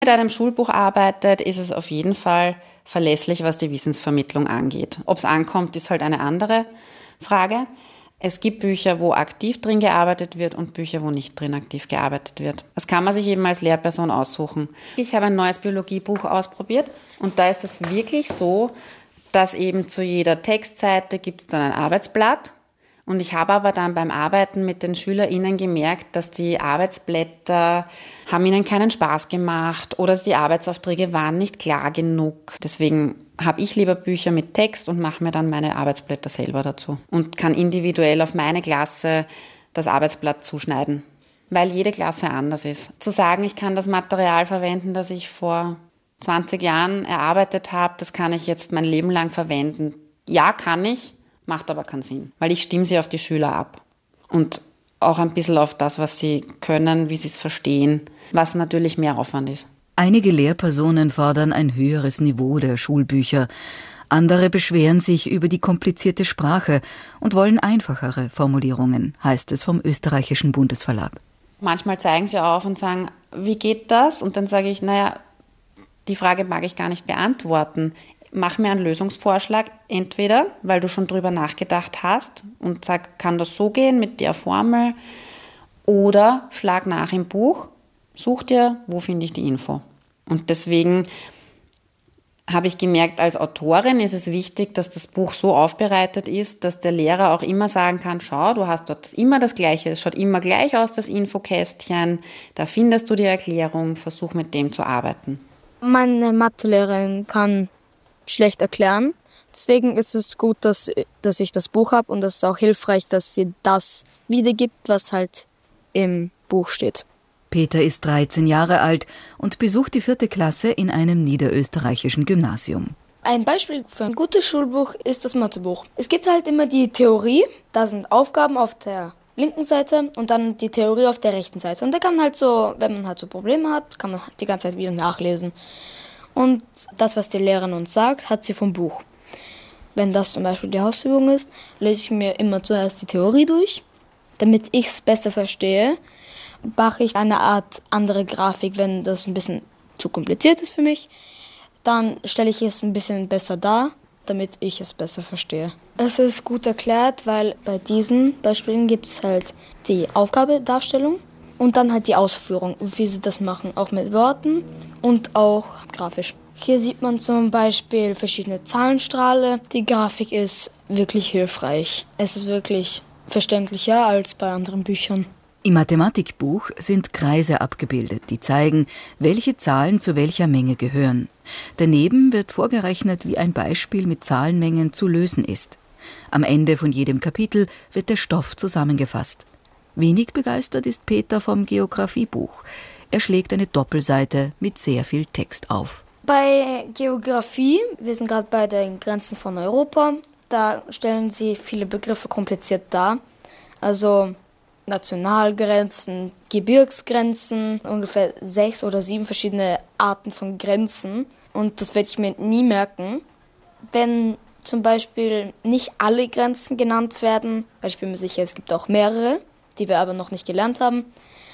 Mit einem Schulbuch arbeitet, ist es auf jeden Fall verlässlich, was die Wissensvermittlung angeht. Ob es ankommt, ist halt eine andere Frage. Es gibt Bücher, wo aktiv drin gearbeitet wird und Bücher, wo nicht drin aktiv gearbeitet wird. Das kann man sich eben als Lehrperson aussuchen. Ich habe ein neues Biologiebuch ausprobiert und da ist es wirklich so, dass eben zu jeder Textseite gibt es dann ein Arbeitsblatt. Und ich habe aber dann beim Arbeiten mit den SchülerInnen gemerkt, dass die Arbeitsblätter haben ihnen keinen Spaß gemacht oder die Arbeitsaufträge waren nicht klar genug. Deswegen habe ich lieber Bücher mit Text und mache mir dann meine Arbeitsblätter selber dazu und kann individuell auf meine Klasse das Arbeitsblatt zuschneiden, weil jede Klasse anders ist. Zu sagen, ich kann das Material verwenden, das ich vor 20 Jahren erarbeitet habe, das kann ich jetzt mein Leben lang verwenden. Ja, kann ich. Macht aber keinen Sinn, weil ich stimme sie auf die Schüler ab und auch ein bisschen auf das, was sie können, wie sie es verstehen, was natürlich mehr Aufwand ist. Einige Lehrpersonen fordern ein höheres Niveau der Schulbücher. Andere beschweren sich über die komplizierte Sprache und wollen einfachere Formulierungen, heißt es vom österreichischen Bundesverlag. Manchmal zeigen sie auf und sagen, wie geht das? Und dann sage ich, die Frage mag ich gar nicht beantworten. Mach mir einen Lösungsvorschlag, entweder, weil du schon drüber nachgedacht hast und sag, kann das so gehen mit der Formel, oder schlag nach im Buch, such dir, wo finde ich die Info. Und deswegen habe ich gemerkt, als Autorin ist es wichtig, dass das Buch so aufbereitet ist, dass der Lehrer auch immer sagen kann, schau, du hast dort immer das Gleiche, es schaut immer gleich aus, das Infokästchen, da findest du die Erklärung, versuch mit dem zu arbeiten. Meine Mathelehrerin kann schlecht erklären. Deswegen ist es gut, dass ich das Buch habe und es ist auch hilfreich, dass sie das wiedergibt, was halt im Buch steht. Peter ist 13 Jahre alt und besucht die 4. Klasse in einem niederösterreichischen Gymnasium. Ein Beispiel für ein gutes Schulbuch ist das Mathebuch. Es gibt halt immer die Theorie, da sind Aufgaben auf der linken Seite und dann die Theorie auf der rechten Seite. Und da kann man halt so, wenn man halt so Probleme hat, kann man die ganze Zeit wieder nachlesen. Und das, was die Lehrerin uns sagt, hat sie vom Buch. Wenn das zum Beispiel die Hausübung ist, lese ich mir immer zuerst die Theorie durch. Damit ich es besser verstehe, mache ich eine Art andere Grafik, wenn das ein bisschen zu kompliziert ist für mich. Dann stelle ich es ein bisschen besser dar, damit ich es besser verstehe. Es ist gut erklärt, weil bei diesen Beispielen gibt es halt die Aufgabedarstellung und dann halt die Ausführung, wie sie das machen, auch mit Worten und auch grafisch. Hier sieht man zum Beispiel verschiedene Zahlenstrahle. Die Grafik ist wirklich hilfreich. Es ist wirklich verständlicher als bei anderen Büchern. Im Mathematikbuch sind Kreise abgebildet, die zeigen, welche Zahlen zu welcher Menge gehören. Daneben wird vorgerechnet, wie ein Beispiel mit Zahlenmengen zu lösen ist. Am Ende von jedem Kapitel wird der Stoff zusammengefasst. Wenig begeistert ist Peter vom Geografiebuch. Er schlägt eine Doppelseite mit sehr viel Text auf. Bei Geografie, wir sind gerade bei den Grenzen von Europa, da stellen sie viele Begriffe kompliziert dar. Also Nationalgrenzen, Gebirgsgrenzen, ungefähr 6 oder 7 verschiedene Arten von Grenzen. Und das werde ich mir nie merken. Wenn zum Beispiel nicht alle Grenzen genannt werden, weil ich bin mir sicher, es gibt auch mehrere, die wir aber noch nicht gelernt haben.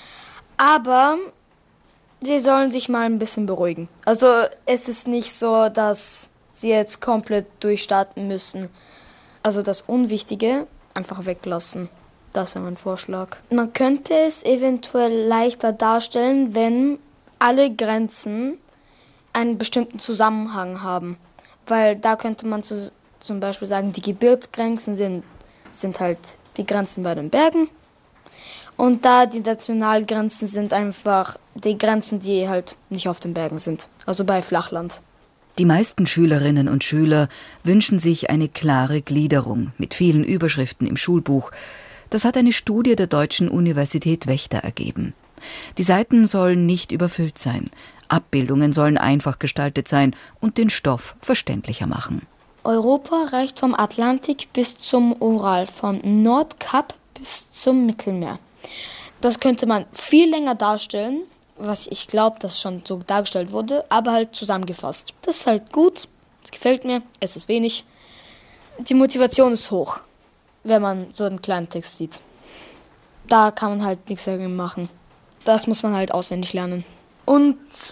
Aber sie sollen sich mal ein bisschen beruhigen. Also es ist nicht so, dass sie jetzt komplett durchstarten müssen. Also das Unwichtige einfach weglassen. Das ist mein Vorschlag. Man könnte es eventuell leichter darstellen, wenn alle Grenzen einen bestimmten Zusammenhang haben. Weil da könnte man zum Beispiel sagen, die Gebirgsgrenzen sind halt die Grenzen bei den Bergen. Und da die Nationalgrenzen sind einfach die Grenzen, die halt nicht auf den Bergen sind. Also bei Flachland. Die meisten Schülerinnen und Schüler wünschen sich eine klare Gliederung mit vielen Überschriften im Schulbuch. Das hat eine Studie der Deutschen Universität Vechta ergeben. Die Seiten sollen nicht überfüllt sein. Abbildungen sollen einfach gestaltet sein und den Stoff verständlicher machen. Europa reicht vom Atlantik bis zum Ural, vom Nordkap bis zum Mittelmeer. Das könnte man viel länger darstellen, was ich glaube, dass schon so dargestellt wurde, aber halt zusammengefasst. Das ist halt gut, es gefällt mir, es ist wenig. Die Motivation ist hoch, wenn man so einen kleinen Text sieht. Da kann man halt nichts dagegen machen. Das muss man halt auswendig lernen. Und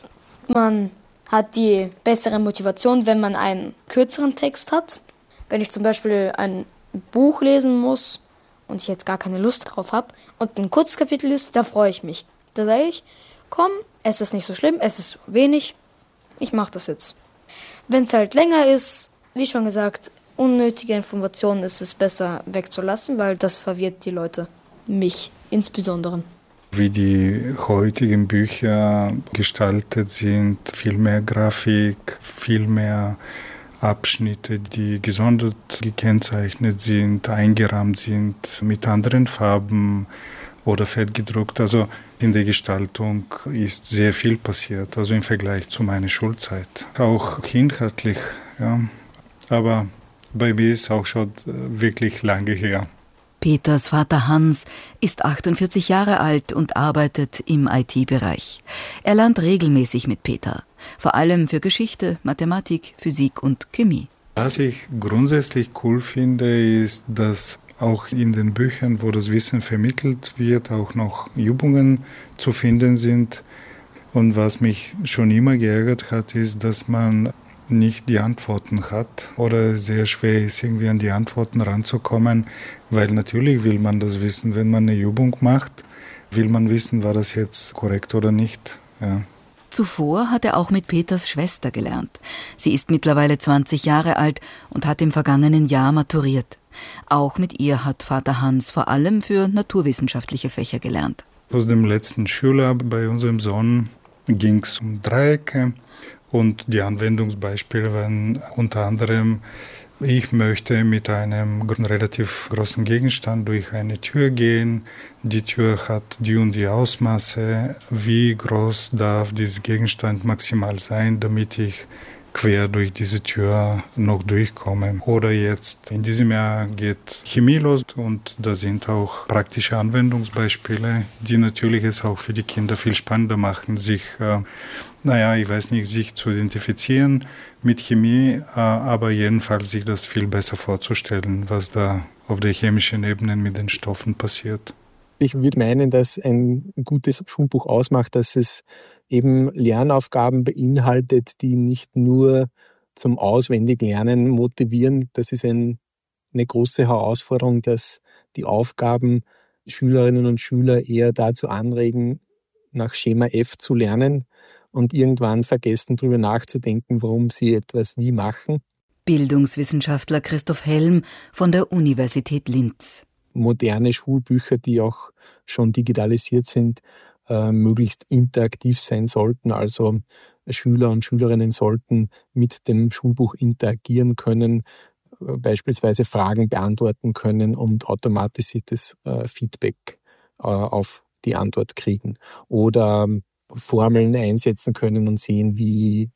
Man hat die bessere Motivation, wenn man einen kürzeren Text hat. Wenn ich zum Beispiel ein Buch lesen muss und ich jetzt gar keine Lust drauf habe und ein kurzes Kapitel ist, da freue ich mich. Da sage ich, komm, es ist nicht so schlimm, es ist wenig, ich mache das jetzt. Wenn es halt länger ist, wie schon gesagt, unnötige Informationen ist es besser wegzulassen, weil das verwirrt die Leute, mich insbesondere. Wie die heutigen Bücher gestaltet sind, viel mehr Grafik, viel mehr Abschnitte, die gesondert gekennzeichnet sind, eingerahmt sind, mit anderen Farben oder fettgedruckt. Also in der Gestaltung ist sehr viel passiert, also im Vergleich zu meiner Schulzeit. Auch inhaltlich, ja. Aber bei mir ist auch schon wirklich lange her. Peters Vater Hans ist 48 Jahre alt und arbeitet im IT-Bereich. Er lernt regelmäßig mit Peter, vor allem für Geschichte, Mathematik, Physik und Chemie. Was ich grundsätzlich cool finde, ist, dass auch in den Büchern, wo das Wissen vermittelt wird, auch noch Übungen zu finden sind. Und was mich schon immer geärgert hat, ist, dass man nicht die Antworten hat oder sehr schwer ist, irgendwie an die Antworten ranzukommen, weil natürlich will man das wissen, wenn man eine Übung macht, will man wissen, war das jetzt korrekt oder nicht. Ja. Zuvor hat er auch mit Peters Schwester gelernt. Sie ist mittlerweile 20 Jahre alt und hat im vergangenen Jahr maturiert. Auch mit ihr hat Vater Hans vor allem für naturwissenschaftliche Fächer gelernt. Aus dem letzten Schüler bei unserem Sohn ging es um Dreiecke. Und die Anwendungsbeispiele waren unter anderem, ich möchte mit einem relativ großen Gegenstand durch eine Tür gehen. Die Tür hat die und die Ausmaße. Wie groß darf dieser Gegenstand maximal sein, damit ich quer durch diese Tür noch durchkomme? Oder jetzt in diesem Jahr geht Chemie los und da sind auch praktische Anwendungsbeispiele, die natürlich es auch für die Kinder viel spannender machen, sich sich zu identifizieren mit Chemie, aber jedenfalls sich das viel besser vorzustellen, was da auf der chemischen Ebene mit den Stoffen passiert. Ich würde meinen, dass ein gutes Schulbuch ausmacht, dass es eben Lernaufgaben beinhaltet, die nicht nur zum Auswendiglernen motivieren. Das ist eine große Herausforderung, dass die Aufgaben Schülerinnen und Schüler eher dazu anregen, nach Schema F zu lernen und irgendwann vergessen, darüber nachzudenken, warum sie etwas wie machen. Bildungswissenschaftler Christoph Helm von der Universität Linz. Moderne Schulbücher, die auch schon digitalisiert sind, möglichst interaktiv sein sollten. Also Schüler und Schülerinnen sollten mit dem Schulbuch interagieren können, beispielsweise Fragen beantworten können und automatisiertes Feedback auf die Antwort kriegen. Oder Formeln einsetzen können und sehen, wie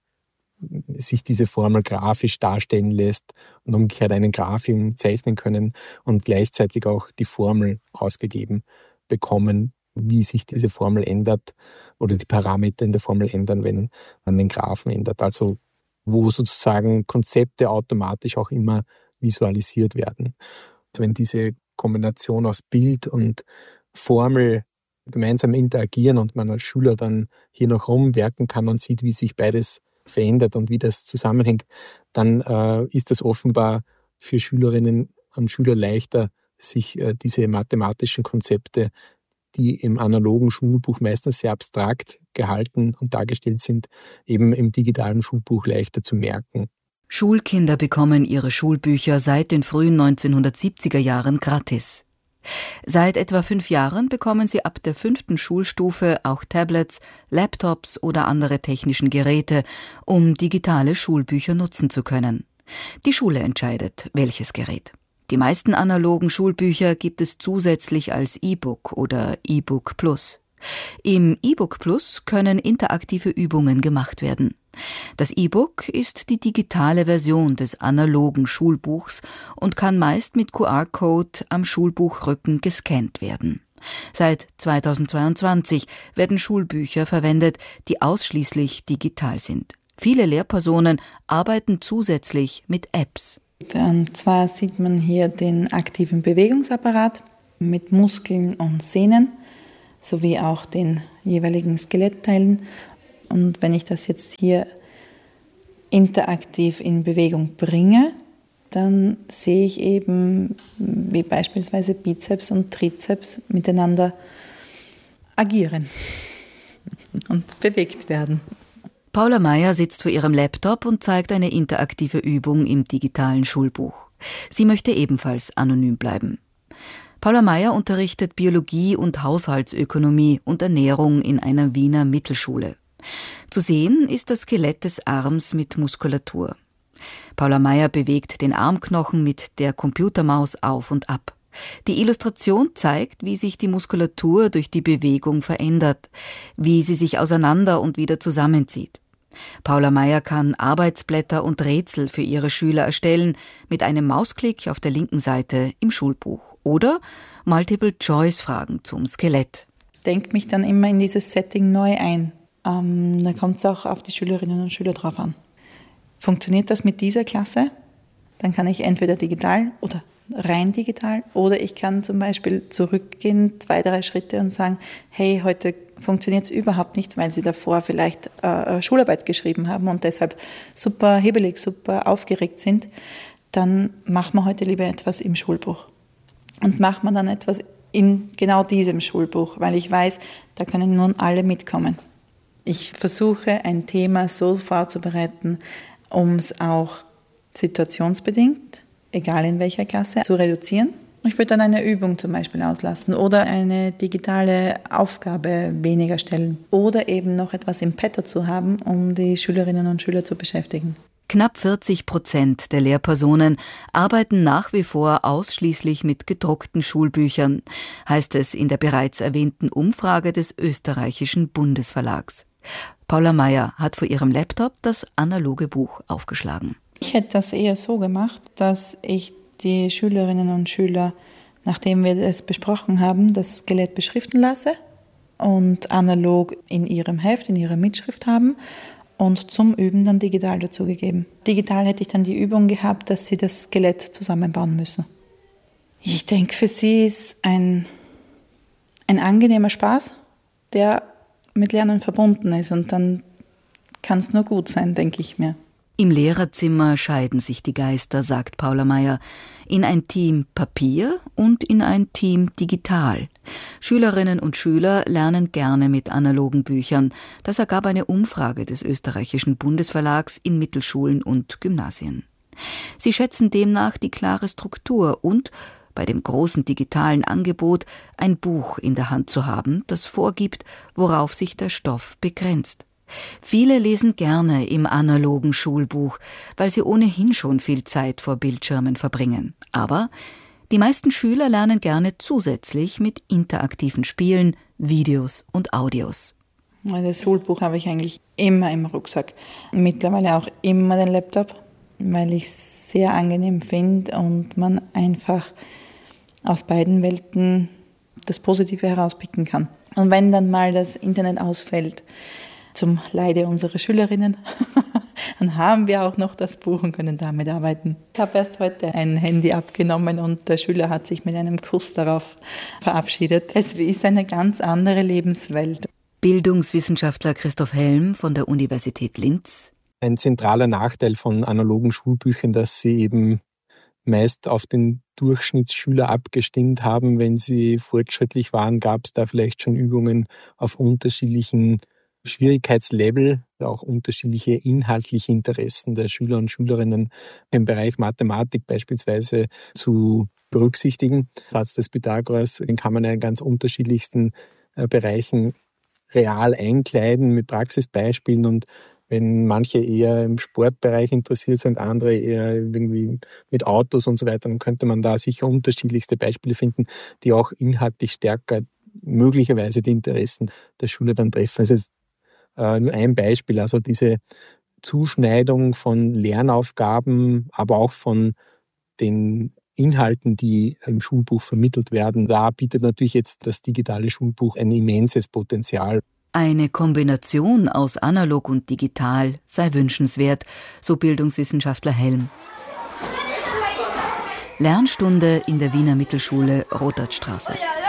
sich diese Formel grafisch darstellen lässt und umgekehrt einen Graphen zeichnen können und gleichzeitig auch die Formel ausgegeben bekommen, wie sich diese Formel ändert oder die Parameter in der Formel ändern, wenn man den Graphen ändert. Also wo sozusagen Konzepte automatisch auch immer visualisiert werden. Also wenn diese Kombination aus Bild und Formel gemeinsam interagieren und man als Schüler dann hier noch rumwerken kann und sieht, wie sich beides verändert und wie das zusammenhängt, dann ist es offenbar für Schülerinnen und Schüler leichter, sich diese mathematischen Konzepte, die im analogen Schulbuch meistens sehr abstrakt gehalten und dargestellt sind, eben im digitalen Schulbuch leichter zu merken. Schulkinder bekommen ihre Schulbücher seit den frühen 1970er Jahren gratis. Seit etwa 5 Jahren bekommen sie ab der 5. Schulstufe auch Tablets, Laptops oder andere technischen Geräte, um digitale Schulbücher nutzen zu können. Die Schule entscheidet, welches Gerät. Die meisten analogen Schulbücher gibt es zusätzlich als E-Book oder E-Book Plus. Im E-Book Plus können interaktive Übungen gemacht werden. Das E-Book ist die digitale Version des analogen Schulbuchs und kann meist mit QR-Code am Schulbuchrücken gescannt werden. Seit 2022 werden Schulbücher verwendet, die ausschließlich digital sind. Viele Lehrpersonen arbeiten zusätzlich mit Apps. Und zwar sieht man hier den aktiven Bewegungsapparat mit Muskeln und Sehnen sowie auch den jeweiligen Skelettteilen. Und wenn ich das jetzt hier interaktiv in Bewegung bringe, dann sehe ich eben, wie beispielsweise Bizeps und Trizeps miteinander agieren und bewegt werden. Paula Meier sitzt vor ihrem Laptop und zeigt eine interaktive Übung im digitalen Schulbuch. Sie möchte ebenfalls anonym bleiben. Paula Meier unterrichtet Biologie und Haushaltsökonomie und Ernährung in einer Wiener Mittelschule. Zu sehen ist das Skelett des Arms mit Muskulatur. Paula Meier bewegt den Armknochen mit der Computermaus auf und ab. Die Illustration zeigt, wie sich die Muskulatur durch die Bewegung verändert, wie sie sich auseinander und wieder zusammenzieht. Paula Meier kann Arbeitsblätter und Rätsel für ihre Schüler erstellen, mit einem Mausklick auf der linken Seite im Schulbuch. Oder Multiple-Choice-Fragen zum Skelett. Ich denke mich dann immer in dieses Setting neu ein. Da kommt es auch auf die Schülerinnen und Schüler drauf an. Funktioniert das mit dieser Klasse? Dann kann ich entweder digital oder rein digital, oder ich kann zum Beispiel zurückgehen, 2-3 Schritte und sagen, hey, heute funktioniert es überhaupt nicht, weil Sie davor vielleicht Schularbeit geschrieben haben und deshalb super hibbelig, super aufgeregt sind. Dann machen wir heute lieber etwas im Schulbuch. Und machen wir dann etwas in genau diesem Schulbuch, weil ich weiß, da können nun alle mitkommen. Ich versuche, ein Thema so vorzubereiten, um es auch situationsbedingt, egal in welcher Klasse, zu reduzieren. Ich würde dann eine Übung zum Beispiel auslassen oder eine digitale Aufgabe weniger stellen oder eben noch etwas im Petto zu haben, um die Schülerinnen und Schüler zu beschäftigen. Knapp 40% der Lehrpersonen arbeiten nach wie vor ausschließlich mit gedruckten Schulbüchern, heißt es in der bereits erwähnten Umfrage des österreichischen Bundesverlags. Paula Meier hat vor ihrem Laptop das analoge Buch aufgeschlagen. Ich hätte das eher so gemacht, dass ich die Schülerinnen und Schüler, nachdem wir es besprochen haben, das Skelett beschriften lasse und analog in ihrem Heft, in ihrer Mitschrift haben und zum Üben dann digital dazugegeben. Digital hätte ich dann die Übung gehabt, dass sie das Skelett zusammenbauen müssen. Ich denke, für sie ist ein angenehmer Spaß, der mit Lernen verbunden ist, und dann kann es nur gut sein, denke ich mir. Im Lehrerzimmer scheiden sich die Geister, sagt Paula Meier, in ein Team Papier und in ein Team digital. Schülerinnen und Schüler lernen gerne mit analogen Büchern. Das ergab eine Umfrage des österreichischen Bundesverlags in Mittelschulen und Gymnasien. Sie schätzen demnach die klare Struktur und bei dem großen digitalen Angebot ein Buch in der Hand zu haben, das vorgibt, worauf sich der Stoff begrenzt. Viele lesen gerne im analogen Schulbuch, weil sie ohnehin schon viel Zeit vor Bildschirmen verbringen. Aber die meisten Schüler lernen gerne zusätzlich mit interaktiven Spielen, Videos und Audios. Das Schulbuch habe ich eigentlich immer im Rucksack. Mittlerweile auch immer den Laptop, weil ich es sehr angenehm finde und man einfach aus beiden Welten das Positive herauspicken kann. Und wenn dann mal das Internet ausfällt, zum Leide unserer Schülerinnen, dann haben wir auch noch das Buch und können damit arbeiten. Ich habe erst heute ein Handy abgenommen und der Schüler hat sich mit einem Kuss darauf verabschiedet. Es ist eine ganz andere Lebenswelt. Bildungswissenschaftler Christoph Helm von der Universität Linz. Ein zentraler Nachteil von analogen Schulbüchern, dass sie eben meist auf den Durchschnittsschüler abgestimmt haben. Wenn sie fortschrittlich waren, gab es da vielleicht schon Übungen auf unterschiedlichen Schwierigkeitslevel, auch unterschiedliche inhaltliche Interessen der Schüler und Schülerinnen im Bereich Mathematik beispielsweise zu berücksichtigen. Satz des Pythagoras, den kann man in ganz unterschiedlichsten Bereichen real einkleiden mit Praxisbeispielen, und wenn manche eher im Sportbereich interessiert sind, andere eher irgendwie mit Autos und so weiter, dann könnte man da sicher unterschiedlichste Beispiele finden, die auch inhaltlich stärker möglicherweise die Interessen der Schüler dann treffen. Das ist nur ein Beispiel, also diese Zuschneidung von Lernaufgaben, aber auch von den Inhalten, die im Schulbuch vermittelt werden. Da bietet natürlich jetzt das digitale Schulbuch ein immenses Potenzial. Eine Kombination aus analog und digital sei wünschenswert, so Bildungswissenschaftler Helm. Lernstunde in der Wiener Mittelschule Rotartstraße.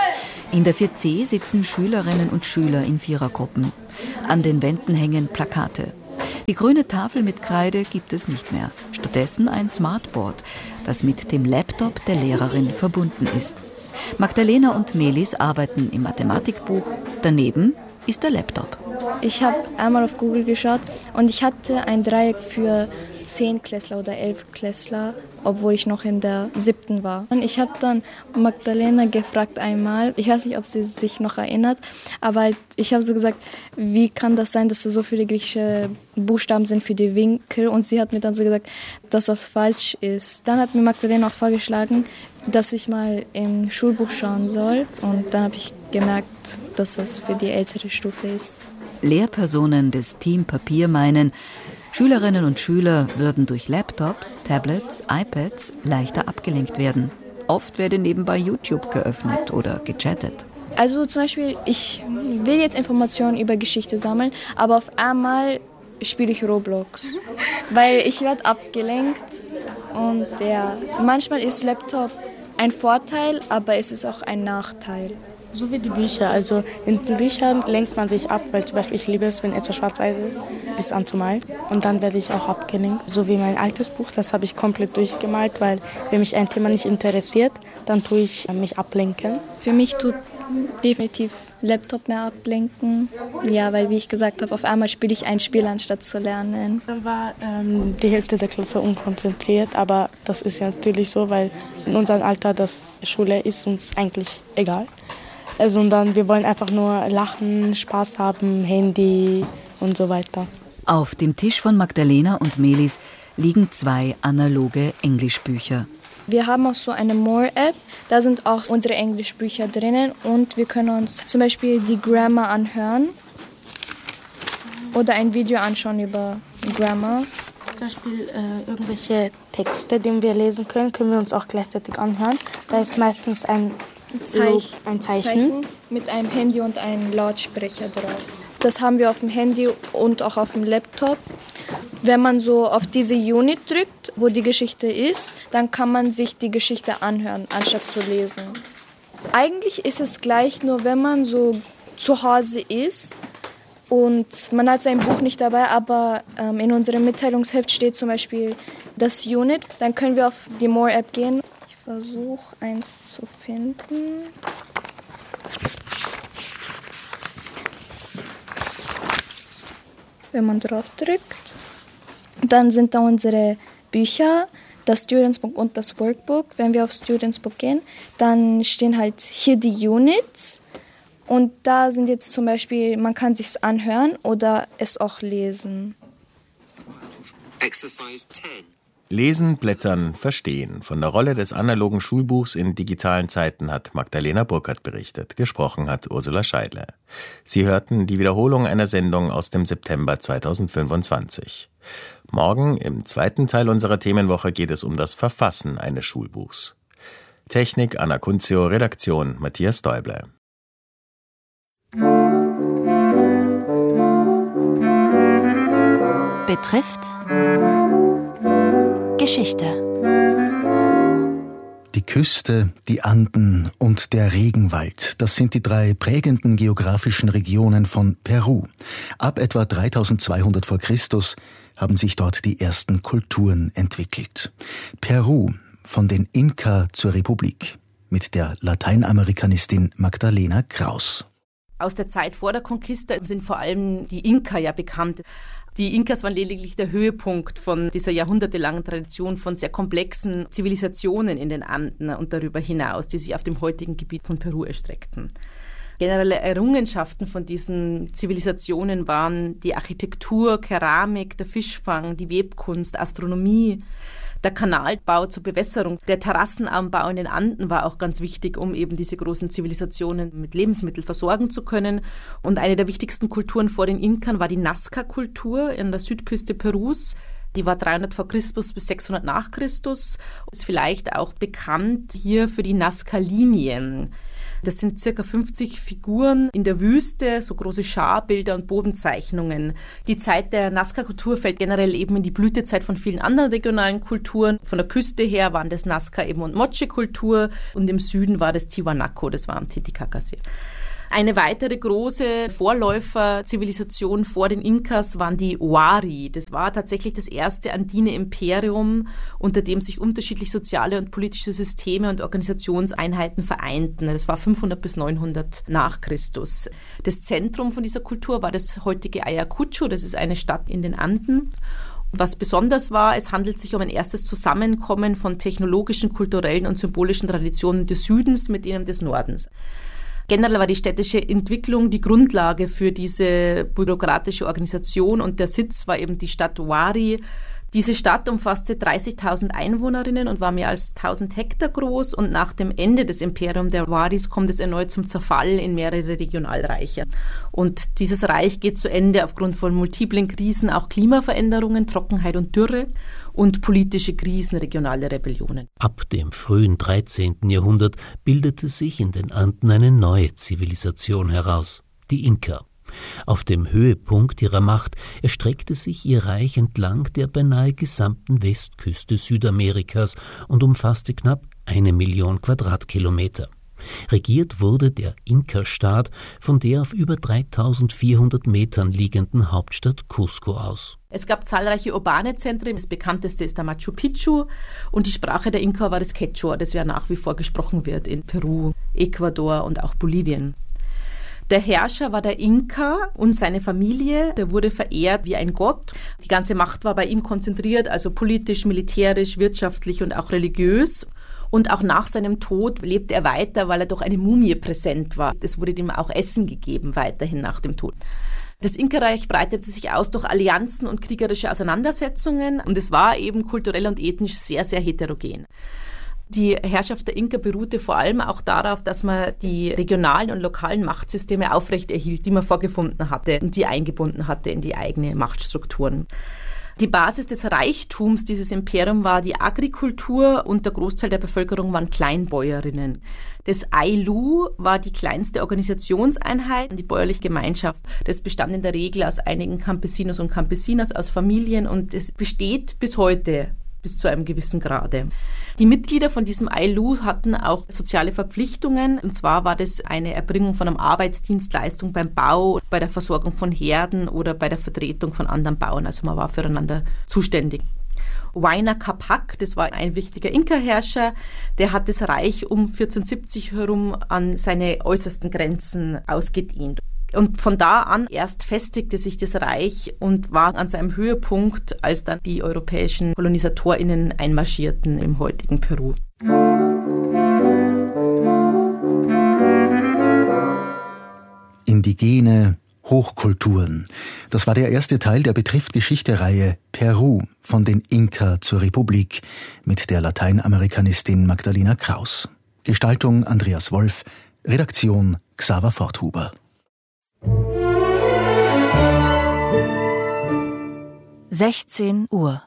In der 4C sitzen Schülerinnen und Schüler in Vierergruppen. An den Wänden hängen Plakate. Die grüne Tafel mit Kreide gibt es nicht mehr. Stattdessen ein Smartboard, das mit dem Laptop der Lehrerin verbunden ist. Magdalena und Melis arbeiten im Mathematikbuch. Daneben ist der Laptop. Ich habe einmal auf Google geschaut und ich hatte ein Dreieck für 10-Klässler oder 11-Klässler, obwohl ich noch in der 7. war. Und ich habe dann Magdalena gefragt einmal, ich weiß nicht, ob sie sich noch erinnert, aber ich habe so gesagt, wie kann das sein, dass da so viele griechische Buchstaben sind für die Winkel? Und sie hat mir dann so gesagt, dass das falsch ist. Dann hat mir Magdalena auch vorgeschlagen, dass ich mal im Schulbuch schauen soll. Und dann habe ich gemerkt, dass das für die ältere Stufe ist. Lehrpersonen des Team Papier meinen, Schülerinnen und Schüler würden durch Laptops, Tablets, iPads leichter abgelenkt werden. Oft werde nebenbei YouTube geöffnet oder gechattet. Also zum Beispiel, ich will jetzt Informationen über Geschichte sammeln, aber auf einmal spiele ich Roblox, weil ich werde abgelenkt. Und ja, manchmal ist Laptop ein Vorteil, aber es ist auch ein Nachteil. So wie die Bücher. Also in den Büchern lenkt man sich ab, weil zum Beispiel ich liebe es, wenn etwas schwarz-weiß ist, bis anzumalen. Und dann werde ich auch abgelenkt. So wie mein altes Buch, das habe ich komplett durchgemalt, weil wenn mich ein Thema nicht interessiert, dann tue ich mich ablenken. Für mich tut definitiv Laptop mehr ablenken. Ja, weil wie ich gesagt habe, auf einmal spiele ich ein Spiel, anstatt zu lernen. Dann war die Hälfte der Klasse unkonzentriert, aber das ist ja natürlich so, weil in unserem Alter das Schule ist uns eigentlich egal. Also und dann, wir wollen einfach nur lachen, Spaß haben, Handy und so weiter. Auf dem Tisch von Magdalena und Melis liegen 2 analoge Englischbücher. Wir haben auch so eine More-App, da sind auch unsere Englischbücher drinnen und wir können uns zum Beispiel die Grammar anhören oder ein Video anschauen über Grammar. Zum Beispiel irgendwelche Texte, die wir lesen können, können wir uns auch gleichzeitig anhören. Da ist meistens ein Zeichen mit einem Handy und einem Lautsprecher drauf. Das haben wir auf dem Handy und auch auf dem Laptop. Wenn man so auf diese Unit drückt, wo die Geschichte ist, dann kann man sich die Geschichte anhören, anstatt zu lesen. Eigentlich ist es gleich, nur wenn man so zu Hause ist und man hat sein Buch nicht dabei, aber in unserem Mitteilungsheft steht zum Beispiel das Unit, dann können wir auf die More-App gehen. Ich versuche eins zu finden. Wenn man drauf drückt, dann sind da unsere Bücher, das Students Book und das Workbook. Wenn wir auf Students Book gehen, dann stehen halt hier die Units. Und da sind jetzt zum Beispiel, man kann sich's anhören oder es auch lesen. Exercise 10. Lesen, blättern, verstehen. Von der Rolle des analogen Schulbuchs in digitalen Zeiten hat Magdalena Burkhardt berichtet. Gesprochen hat Ursula Scheidle. Sie hörten die Wiederholung einer Sendung aus dem September 2025. Morgen, im zweiten Teil unserer Themenwoche, geht es um das Verfassen eines Schulbuchs. Technik Anna Kunzio, Redaktion Matthias Däuble. Betrifft Geschichte. Die Küste, die Anden und der Regenwald, das sind die 3 prägenden geografischen Regionen von Peru. Ab etwa 3200 vor Christus haben sich dort die ersten Kulturen entwickelt. Peru, von den Inka zur Republik, mit der Lateinamerikanistin Magdalena Kraus. Aus der Zeit vor der Conquista sind vor allem die Inka ja bekannt. Die Inkas waren lediglich der Höhepunkt von dieser jahrhundertelangen Tradition von sehr komplexen Zivilisationen in den Anden und darüber hinaus, die sich auf dem heutigen Gebiet von Peru erstreckten. Generelle Errungenschaften von diesen Zivilisationen waren die Architektur, Keramik, der Fischfang, die Webkunst, Astronomie. Der Kanalbau zur Bewässerung, der Terrassenanbau in den Anden war auch ganz wichtig, um eben diese großen Zivilisationen mit Lebensmitteln versorgen zu können. Und eine der wichtigsten Kulturen vor den Inkern war die Nazca-Kultur in der Südküste Perus. Die war 300 vor Christus bis 600 nach Christus. Ist vielleicht auch bekannt hier für die Nazca-Linien. Das sind circa 50 Figuren in der Wüste, so große Scharbilder und Bodenzeichnungen. Die Zeit der Nazca-Kultur fällt generell eben in die Blütezeit von vielen anderen regionalen Kulturen. Von der Küste her waren das Nazca eben und Moche-Kultur und im Süden war das Tiwanaku, das war am Titicacasee. Eine weitere große Vorläuferzivilisation vor den Inkas waren die Wari. Das war tatsächlich das erste andine Imperium, unter dem sich unterschiedlich soziale und politische Systeme und Organisationseinheiten vereinten. Das war 500 bis 900 nach Christus. Das Zentrum von dieser Kultur war das heutige Ayacucho. Das ist eine Stadt in den Anden. Was besonders war, es handelt sich um ein erstes Zusammenkommen von technologischen, kulturellen und symbolischen Traditionen des Südens mit denen des Nordens. Generell war die städtische Entwicklung die Grundlage für diese bürokratische Organisation und der Sitz war eben die Stadt Wari. Diese Stadt umfasste 30.000 Einwohnerinnen und war mehr als 1.000 Hektar groß und nach dem Ende des Imperiums der Waris kommt es erneut zum Zerfall in mehrere Regionalreiche. Und dieses Reich geht zu Ende aufgrund von multiplen Krisen, auch Klimaveränderungen, Trockenheit und Dürre und politische Krisen, regionale Rebellionen. Ab dem frühen 13. Jahrhundert bildete sich in den Anden eine neue Zivilisation heraus, die Inka. Auf dem Höhepunkt ihrer Macht erstreckte sich ihr Reich entlang der beinahe gesamten Westküste Südamerikas und umfasste knapp 1 Million Quadratkilometer. Regiert wurde der Inka-Staat von der auf über 3.400 Metern liegenden Hauptstadt Cusco aus. Es gab zahlreiche urbane Zentren, das bekannteste ist der Machu Picchu und die Sprache der Inka war das Quechua, das ja nach wie vor gesprochen wird in Peru, Ecuador und auch Bolivien. Der Herrscher war der Inka und seine Familie, der wurde verehrt wie ein Gott. Die ganze Macht war bei ihm konzentriert, also politisch, militärisch, wirtschaftlich und auch religiös. Und auch nach seinem Tod lebte er weiter, weil er doch eine Mumie präsent war. Es wurde ihm auch Essen gegeben, weiterhin nach dem Tod. Das Inka-Reich breitete sich aus durch Allianzen und kriegerische Auseinandersetzungen und es war eben kulturell und ethnisch sehr, sehr heterogen. Die Herrschaft der Inka beruhte vor allem auch darauf, dass man die regionalen und lokalen Machtsysteme aufrechterhielt, die man vorgefunden hatte und die eingebunden hatte in die eigenen Machtstrukturen. Die Basis des Reichtums dieses Imperiums war die Agrikultur und der Großteil der Bevölkerung waren Kleinbäuerinnen. Das Ailu war die kleinste Organisationseinheit, die bäuerliche Gemeinschaft. Das bestand in der Regel aus einigen Campesinos und Campesinas, aus Familien und es besteht bis heute bis zu einem gewissen Grade. Die Mitglieder von diesem Ailu hatten auch soziale Verpflichtungen. Und zwar war das eine Erbringung von einer Arbeitsdienstleistung beim Bau, bei der Versorgung von Herden oder bei der Vertretung von anderen Bauern. Also man war füreinander zuständig. Huayna Capac, das war ein wichtiger Inka-Herrscher, der hat das Reich um 1470 herum an seine äußersten Grenzen ausgedehnt. Und von da an erst festigte sich das Reich und war an seinem Höhepunkt, als dann die europäischen KolonisatorInnen einmarschierten im heutigen Peru. Indigene Hochkulturen. Das war der erste Teil der Betrifft Geschichte-Reihe Peru von den Inka zur Republik mit der Lateinamerikanistin Magdalena Kraus. Gestaltung Andreas Wolf, Redaktion Xaver Forthuber. 16 Uhr.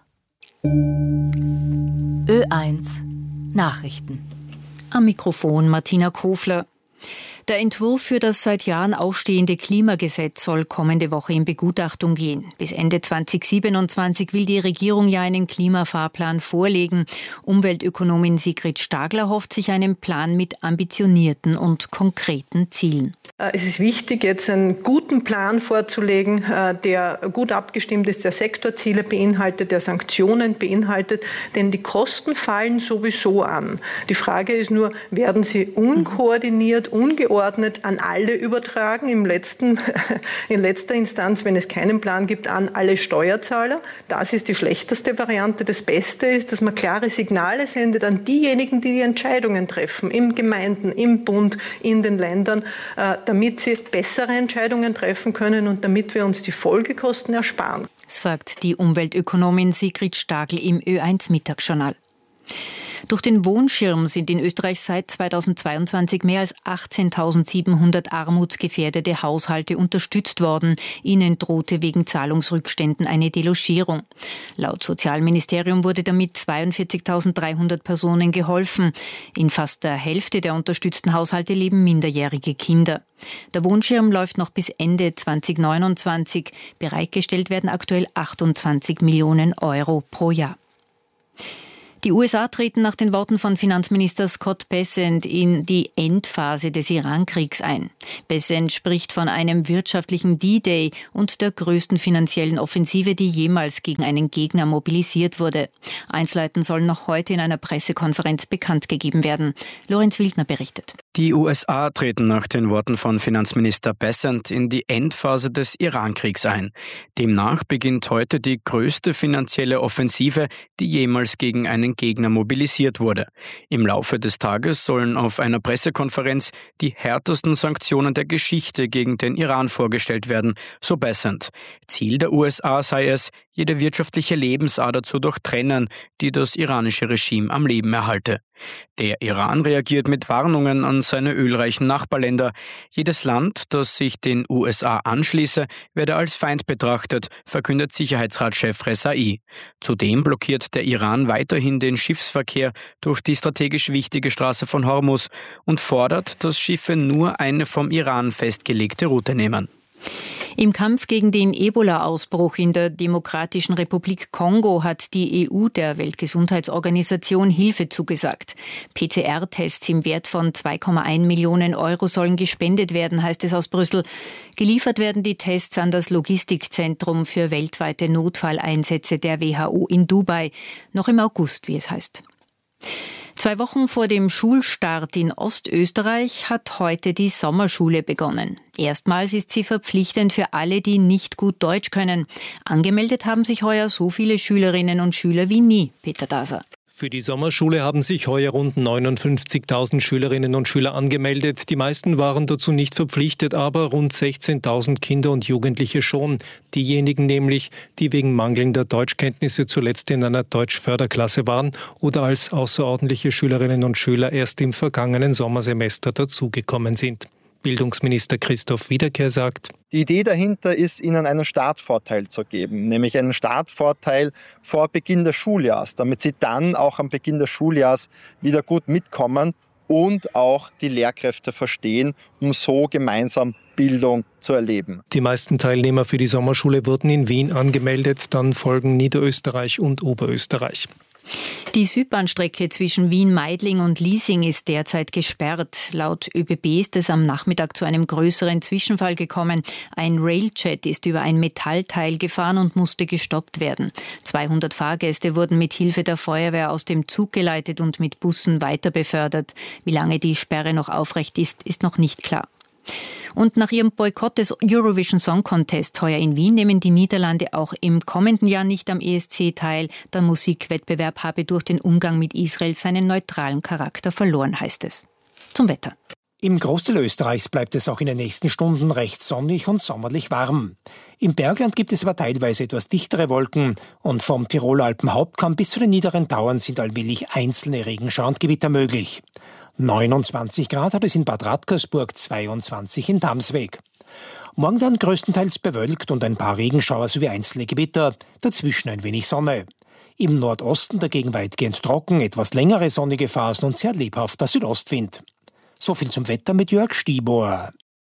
Ö1 Nachrichten. Am Mikrofon Martina Kofler. Der Entwurf für das seit Jahren ausstehende Klimagesetz soll kommende Woche in Begutachtung gehen. Bis Ende 2027 will die Regierung ja einen Klimafahrplan vorlegen. Umweltökonomin Sigrid Stagler hofft sich einen Plan mit ambitionierten und konkreten Zielen. Es ist wichtig, jetzt einen guten Plan vorzulegen, der gut abgestimmt ist, der Sektorziele beinhaltet, der Sanktionen beinhaltet, denn die Kosten fallen sowieso an. Die Frage ist nur, werden sie unkoordiniert, ungeordnet an alle übertragen, in letzter Instanz, wenn es keinen Plan gibt, an alle Steuerzahler. Das ist die schlechteste Variante. Das Beste ist, dass man klare Signale sendet an diejenigen, die die Entscheidungen treffen, in Gemeinden, im Bund, in den Ländern, damit sie bessere Entscheidungen treffen können und damit wir uns die Folgekosten ersparen. Sagt die Umweltökonomin Sigrid Stagl im Ö1 Mittagsjournal. Durch den Wohnschirm sind in Österreich seit 2022 mehr als 18.700 armutsgefährdete Haushalte unterstützt worden. Ihnen drohte wegen Zahlungsrückständen eine Delogierung. Laut Sozialministerium wurde damit 42.300 Personen geholfen. In fast der Hälfte der unterstützten Haushalte leben minderjährige Kinder. Der Wohnschirm läuft noch bis Ende 2029. Bereitgestellt werden aktuell 28 Millionen Euro pro Jahr. Die USA treten nach den Worten von Finanzminister Scott Bessent in die Endphase des Iran-Kriegs ein. Bessent spricht von einem wirtschaftlichen D-Day und der größten finanziellen Offensive, die jemals gegen einen Gegner mobilisiert wurde. Einzelheiten sollen noch heute in einer Pressekonferenz bekannt gegeben werden. Lorenz Wildner berichtet. Die USA treten nach den Worten von Finanzminister Bessent in die Endphase des Iran-Kriegs ein. Demnach beginnt heute die größte finanzielle Offensive, die jemals gegen einen Gegner mobilisiert wurde. Im Laufe des Tages sollen auf einer Pressekonferenz die härtesten Sanktionen der Geschichte gegen den Iran vorgestellt werden, so Bessent. Ziel der USA sei es, jede wirtschaftliche Lebensader zu durchtrennen, die das iranische Regime am Leben erhalte. Der Iran reagiert mit Warnungen an seine ölreichen Nachbarländer. Jedes Land, das sich den USA anschließe, werde als Feind betrachtet, verkündet Sicherheitsratschef Rezai. Zudem blockiert der Iran weiterhin den Schiffsverkehr durch die strategisch wichtige Straße von Hormuz und fordert, dass Schiffe nur eine vom Iran festgelegte Route nehmen. Im Kampf gegen den Ebola-Ausbruch in der Demokratischen Republik Kongo hat die EU der Weltgesundheitsorganisation Hilfe zugesagt. PCR-Tests im Wert von 2,1 Millionen Euro sollen gespendet werden, heißt es aus Brüssel. Geliefert werden die Tests an das Logistikzentrum für weltweite Notfalleinsätze der WHO in Dubai, noch im August, wie es heißt. 2 Wochen vor dem Schulstart in Ostösterreich hat heute die Sommerschule begonnen. Erstmals ist sie verpflichtend für alle, die nicht gut Deutsch können. Angemeldet haben sich heuer so viele Schülerinnen und Schüler wie nie, Peter Daser. Für die Sommerschule haben sich heuer rund 59.000 Schülerinnen und Schüler angemeldet. Die meisten waren dazu nicht verpflichtet, aber rund 16.000 Kinder und Jugendliche schon. Diejenigen nämlich, die wegen mangelnder Deutschkenntnisse zuletzt in einer Deutschförderklasse waren oder als außerordentliche Schülerinnen und Schüler erst im vergangenen Sommersemester dazugekommen sind. Bildungsminister Christoph Wiederkehr sagt: Die Idee dahinter ist, ihnen einen Startvorteil zu geben, nämlich einen Startvorteil vor Beginn des Schuljahres, damit sie dann auch am Beginn des Schuljahres wieder gut mitkommen und auch die Lehrkräfte verstehen, um so gemeinsam Bildung zu erleben. Die meisten Teilnehmer für die Sommerschule wurden in Wien angemeldet, dann folgen Niederösterreich und Oberösterreich. Die Südbahnstrecke zwischen Wien-Meidling und Liesing ist derzeit gesperrt. Laut ÖBB ist es am Nachmittag zu einem größeren Zwischenfall gekommen. Ein Railjet ist über ein Metallteil gefahren und musste gestoppt werden. 200 Fahrgäste wurden mit Hilfe der Feuerwehr aus dem Zug geleitet und mit Bussen weiter befördert. Wie lange die Sperre noch aufrecht ist, ist noch nicht klar. Und nach ihrem Boykott des Eurovision Song Contest heuer in Wien nehmen die Niederlande auch im kommenden Jahr nicht am ESC teil. Der Musikwettbewerb habe durch den Umgang mit Israel seinen neutralen Charakter verloren, heißt es. Zum Wetter. Im Großteil Österreichs bleibt es auch in den nächsten Stunden recht sonnig und sommerlich warm. Im Bergland gibt es aber teilweise etwas dichtere Wolken und vom Tiroler Alpenhauptkamm bis zu den niederen Tauern sind allmählich einzelne Regenschauer und Gewitter möglich. 29 Grad hat es in Bad Radkersburg, 22 in Damsweg. Morgen dann größtenteils bewölkt und ein paar Regenschauer sowie einzelne Gewitter, dazwischen ein wenig Sonne. Im Nordosten dagegen weitgehend trocken, etwas längere sonnige Phasen und sehr lebhafter Südostwind. So viel zum Wetter mit Jörg Stieber.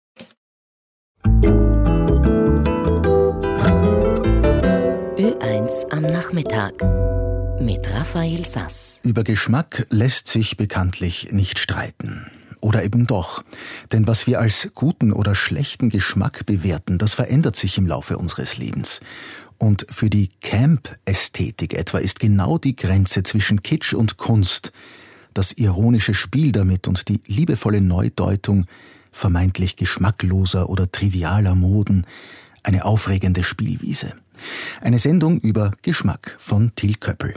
Ö1 am Nachmittag mit Raphael Sass. Über Geschmack lässt sich bekanntlich nicht streiten. Oder eben doch. Denn was wir als guten oder schlechten Geschmack bewerten, das verändert sich im Laufe unseres Lebens. Und für die Camp-Ästhetik etwa ist genau die Grenze zwischen Kitsch und Kunst, das ironische Spiel damit und die liebevolle Neudeutung vermeintlich geschmackloser oder trivialer Moden eine aufregende Spielwiese. Eine Sendung über Geschmack von Till Köppel.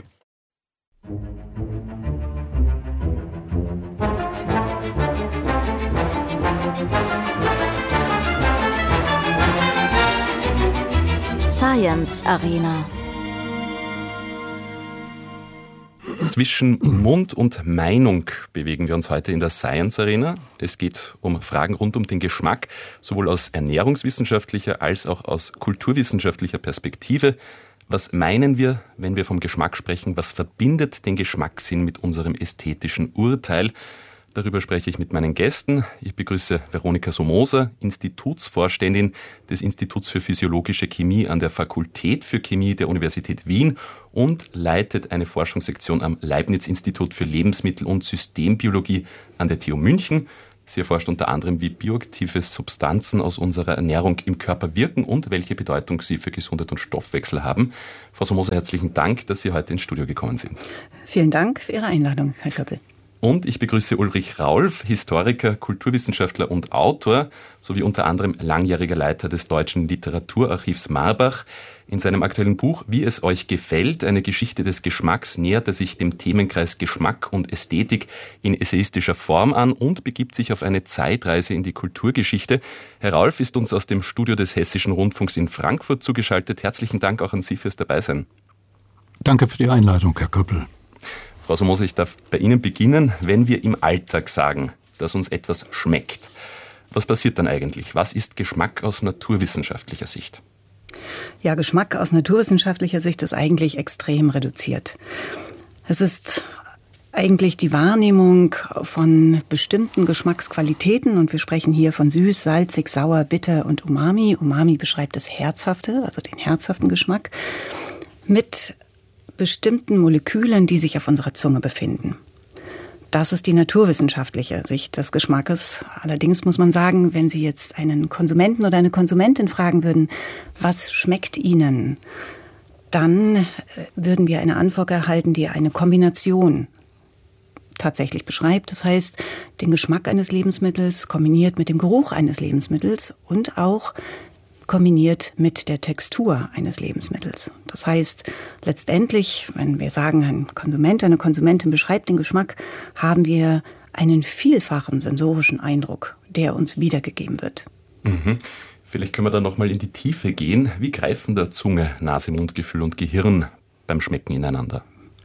Science Arena. Zwischen Mund und Meinung bewegen wir uns heute in der Science Arena. Es geht um Fragen rund um den Geschmack, sowohl aus ernährungswissenschaftlicher als auch aus kulturwissenschaftlicher Perspektive. Was meinen wir, wenn wir vom Geschmack sprechen? Was verbindet den Geschmackssinn mit unserem ästhetischen Urteil? Darüber spreche ich mit meinen Gästen. Ich begrüße Veronika Somoza, Institutsvorständin des Instituts für Physiologische Chemie an der Fakultät für Chemie der Universität Wien und leitet eine Forschungssektion am Leibniz-Institut für Lebensmittel- und Systembiologie an der TU München. Sie erforscht unter anderem, wie bioaktive Substanzen aus unserer Ernährung im Körper wirken und welche Bedeutung sie für Gesundheit und Stoffwechsel haben. Frau Somoza, herzlichen Dank, dass Sie heute ins Studio gekommen sind. Vielen Dank für Ihre Einladung, Herr Köppel. Und ich begrüße Ulrich Raulf, Historiker, Kulturwissenschaftler und Autor, sowie unter anderem langjähriger Leiter des Deutschen Literaturarchivs Marbach. In seinem aktuellen Buch »Wie es euch gefällt, eine Geschichte des Geschmacks« nähert er sich dem Themenkreis Geschmack und Ästhetik in essayistischer Form an und begibt sich auf eine Zeitreise in die Kulturgeschichte. Herr Raulf ist uns aus dem Studio des Hessischen Rundfunks in Frankfurt zugeschaltet. Herzlichen Dank auch an Sie fürs Dabeisein. Danke für die Einladung, Herr Köppel. Frau Somoza, ich darf bei Ihnen beginnen. Wenn wir im Alltag sagen, dass uns etwas schmeckt, was passiert dann eigentlich? Was ist Geschmack aus naturwissenschaftlicher Sicht? Ja, Geschmack aus naturwissenschaftlicher Sicht ist eigentlich extrem reduziert. Es ist eigentlich die Wahrnehmung von bestimmten Geschmacksqualitäten und wir sprechen hier von süß, salzig, sauer, bitter und Umami. Umami beschreibt das Herzhafte, also den herzhaften Geschmack, mit bestimmten Molekülen, die sich auf unserer Zunge befinden. Das ist die naturwissenschaftliche Sicht des Geschmackes. Allerdings muss man sagen, wenn Sie jetzt einen Konsumenten oder eine Konsumentin fragen würden, was schmeckt Ihnen, dann würden wir eine Antwort erhalten, die eine Kombination tatsächlich beschreibt. Das heißt, den Geschmack eines Lebensmittels kombiniert mit dem Geruch eines Lebensmittels und auch kombiniert mit der Textur eines Lebensmittels. Das heißt, letztendlich, wenn wir sagen, ein Konsument, eine Konsumentin beschreibt den Geschmack, haben wir einen vielfachen sensorischen Eindruck, der uns wiedergegeben wird. Vielleicht können wir da nochmal in die Tiefe gehen. Wie greifen da Zunge, Nase, Mundgefühl und Gehirn beim Schmecken ineinander?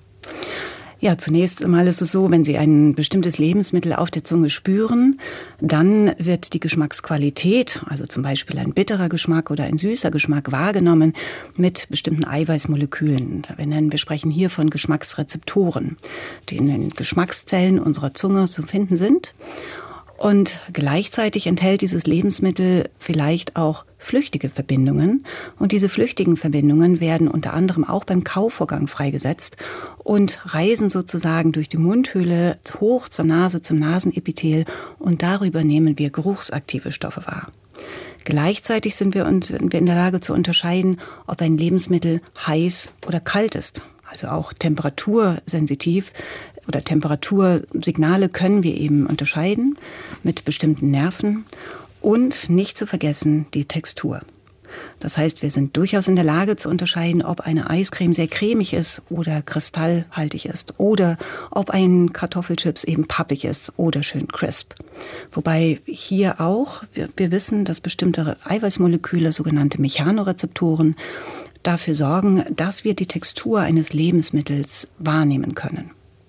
Ja, zunächst einmal ist es so, wenn Sie ein bestimmtes Lebensmittel auf der Zunge spüren, dann wird die Geschmacksqualität, also zum Beispiel ein bitterer Geschmack oder ein süßer Geschmack, wahrgenommen mit bestimmten Eiweißmolekülen. Wir sprechen hier von Geschmacksrezeptoren, die in den Geschmackszellen unserer Zunge zu finden sind. Und gleichzeitig enthält dieses Lebensmittel vielleicht auch flüchtige Verbindungen. Und diese flüchtigen Verbindungen werden unter anderem auch beim Kauvorgang freigesetzt und reisen sozusagen durch die Mundhöhle hoch zur Nase, zum Nasenepithel. Und darüber nehmen wir geruchsaktive Stoffe wahr. Gleichzeitig sind wir in der Lage zu unterscheiden, ob ein Lebensmittel heiß oder kalt ist. Also auch temperatursensitiv oder Temperatursignale können wir eben unterscheiden mit bestimmten Nerven und nicht zu vergessen die Textur. Das heißt, wir sind durchaus in der Lage zu unterscheiden, ob eine Eiscreme sehr cremig ist oder kristallhaltig ist oder ob ein Kartoffelchips eben pappig ist oder schön crisp. Wobei hier auch wir wissen, dass bestimmte Eiweißmoleküle, sogenannte Mechanorezeptoren, dafür sorgen, dass wir die Textur eines Lebensmittels wahrnehmen können.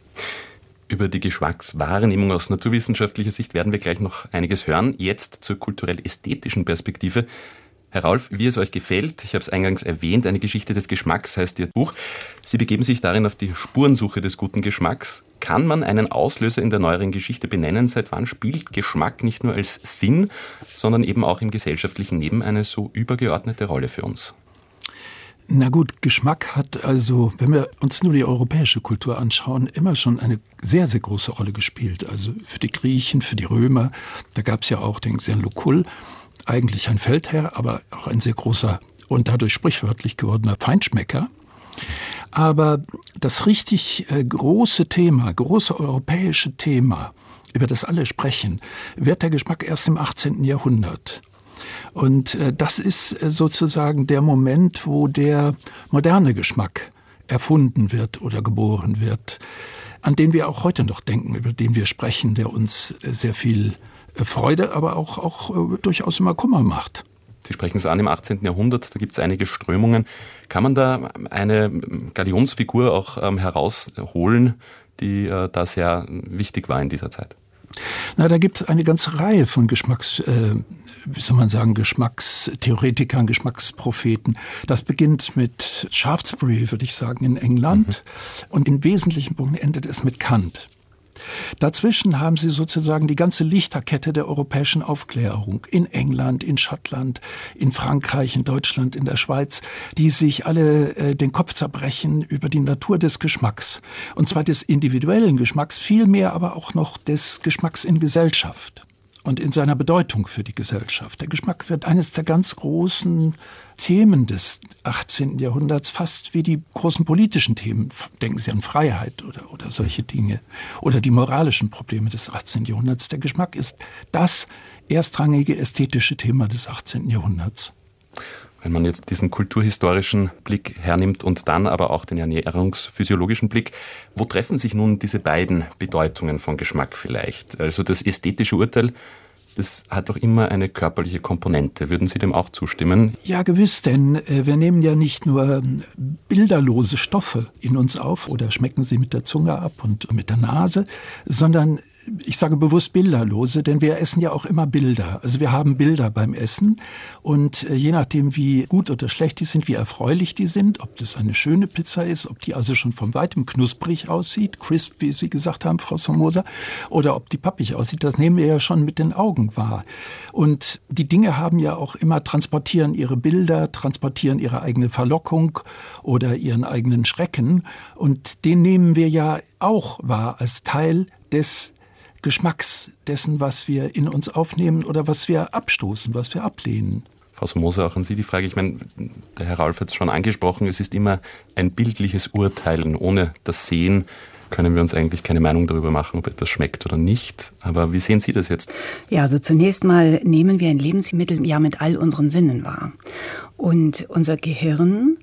Über die Geschmackswahrnehmung aus naturwissenschaftlicher Sicht werden wir gleich noch einiges hören. Jetzt zur kulturell-ästhetischen Perspektive. Herr Raulf, wie es euch gefällt, ich habe es eingangs erwähnt, eine Geschichte des Geschmacks heißt Ihr Buch. Sie begeben sich darin auf die Spurensuche des guten Geschmacks. Kann man einen Auslöser in der neueren Geschichte benennen? Seit wann spielt Geschmack nicht nur als Sinn, sondern eben auch im gesellschaftlichen Leben eine so übergeordnete Rolle für uns? Na gut, Geschmack hat also, wenn wir uns nur die europäische Kultur anschauen, immer schon eine sehr, sehr große Rolle gespielt. Also für die Griechen, für die Römer, da gab es ja auch den Xen Lucull, eigentlich ein Feldherr, aber auch ein sehr großer und dadurch sprichwörtlich gewordener Feinschmecker. Aber das richtig große Thema, große europäische Thema, über das alle sprechen, wird der Geschmack erst im 18. Jahrhundert. Und das ist sozusagen der Moment, wo der moderne Geschmack erfunden wird oder geboren wird, an den wir auch heute noch denken, über den wir sprechen, der uns sehr viel Freude, aber auch durchaus immer Kummer macht. Sie sprechen es an, im 18. Jahrhundert, da gibt es einige Strömungen. Kann man da eine Galionsfigur auch herausholen, die da sehr wichtig war in dieser Zeit? Na, da gibt es eine ganze Reihe von Geschmackstheoretikern, Geschmackspropheten. Das beginnt mit Shaftesbury, würde ich sagen, in England. Und in wesentlichen Punkten endet es mit Kant. Dazwischen haben Sie sozusagen die ganze Lichterkette der europäischen Aufklärung in England, in Schottland, in Frankreich, in Deutschland, in der Schweiz, die sich alle den Kopf zerbrechen über die Natur des Geschmacks. Und zwar des individuellen Geschmacks, vielmehr aber auch noch des Geschmacks in Gesellschaft und in seiner Bedeutung für die Gesellschaft. Der Geschmack wird eines der ganz großen Themen des 18. Jahrhunderts, fast wie die großen politischen Themen. Denken Sie an Freiheit oder solche Dinge. Oder die moralischen Probleme des 18. Jahrhunderts. Der Geschmack ist das erstrangige ästhetische Thema des 18. Jahrhunderts. Wenn man jetzt diesen kulturhistorischen Blick hernimmt und dann aber auch den ernährungsphysiologischen Blick, wo treffen sich nun diese beiden Bedeutungen von Geschmack vielleicht? Also das ästhetische Urteil, das hat doch immer eine körperliche Komponente. Würden Sie dem auch zustimmen? Ja, gewiss, denn wir nehmen ja nicht nur bilderlose Stoffe in uns auf oder schmecken sie mit der Zunge ab und mit der Nase, sondern ich sage bewusst bilderlose, denn wir essen ja auch immer Bilder. Also wir haben Bilder beim Essen und je nachdem, wie gut oder schlecht die sind, wie erfreulich die sind, ob das eine schöne Pizza ist, ob die also schon von weitem knusprig aussieht, crisp, wie Sie gesagt haben, Frau Somoza, oder ob die pappig aussieht, das nehmen wir ja schon mit den Augen wahr. Und die Dinge haben ja auch immer, transportieren ihre Bilder, transportieren ihre eigene Verlockung oder ihren eigenen Schrecken und den nehmen wir ja auch wahr als Teil des Geschmacks dessen, was wir in uns aufnehmen oder was wir abstoßen, was wir ablehnen. Frau Somoza, auch an Sie die Frage. Ich meine, der Herr Ralf hat es schon angesprochen, es ist immer ein bildliches Urteilen. Ohne das Sehen können wir uns eigentlich keine Meinung darüber machen, ob etwas schmeckt oder nicht. Aber wie sehen Sie das jetzt? Ja, also zunächst mal nehmen wir ein Lebensmittel ja mit all unseren Sinnen wahr. Und unser Gehirn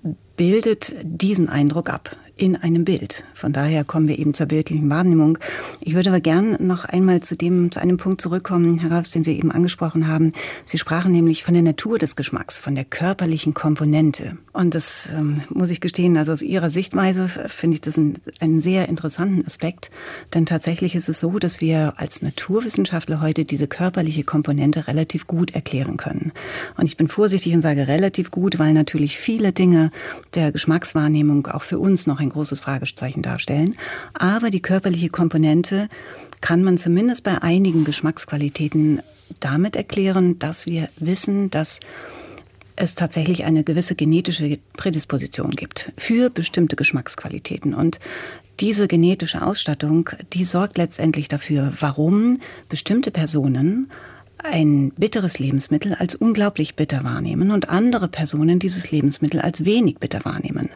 bildet diesen Eindruck ab in einem Bild. Von daher kommen wir eben zur bildlichen Wahrnehmung. Ich würde aber gern noch einmal zu einem Punkt zurückkommen, Herr Ralfs, den Sie eben angesprochen haben. Sie sprachen nämlich von der Natur des Geschmacks, von der körperlichen Komponente. Und das muss ich gestehen, also aus Ihrer Sichtweise finde ich das einen sehr interessanten Aspekt. Denn tatsächlich ist es so, dass wir als Naturwissenschaftler heute diese körperliche Komponente relativ gut erklären können. Und ich bin vorsichtig und sage relativ gut, weil natürlich viele Dinge der Geschmackswahrnehmung auch für uns noch ein großes Fragezeichen darstellen. Aber die körperliche Komponente kann man zumindest bei einigen Geschmacksqualitäten damit erklären, dass wir wissen, dass es tatsächlich eine gewisse genetische Prädisposition gibt für bestimmte Geschmacksqualitäten. Und diese genetische Ausstattung, die sorgt letztendlich dafür, warum bestimmte Personen ein bitteres Lebensmittel als unglaublich bitter wahrnehmen und andere Personen dieses Lebensmittel als wenig bitter wahrnehmen.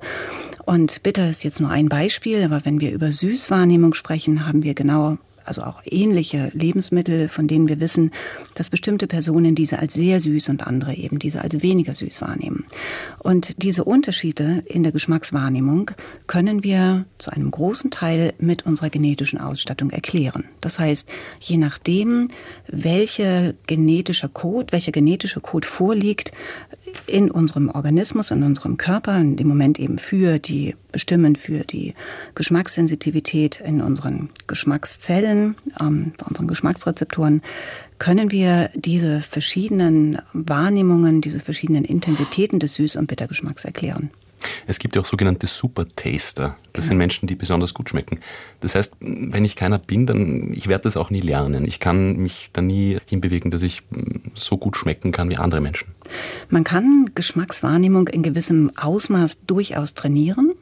Und bitter ist jetzt nur ein Beispiel, aber wenn wir über Süßwahrnehmung sprechen, haben wir also auch ähnliche Lebensmittel, von denen wir wissen, dass bestimmte Personen diese als sehr süß und andere eben diese als weniger süß wahrnehmen. Und diese Unterschiede in der Geschmackswahrnehmung können wir zu einem großen Teil mit unserer genetischen Ausstattung erklären. Das heißt, je nachdem, welcher genetische Code vorliegt in unserem Organismus, in unserem Körper, in dem Moment eben bestimmend für die Geschmackssensitivität in unseren Geschmackszellen, bei unseren Geschmacksrezeptoren, können wir diese verschiedenen Wahrnehmungen, diese verschiedenen Intensitäten des Süß- und Bittergeschmacks erklären. Es gibt ja auch sogenannte Supertaster. Das sind Menschen, die besonders gut schmecken. Das heißt, wenn ich keiner bin, dann ich werde das auch nie lernen. Ich kann mich da nie hinbewegen, dass ich so gut schmecken kann wie andere Menschen. Man kann Geschmackswahrnehmung in gewissem Ausmaß durchaus trainieren.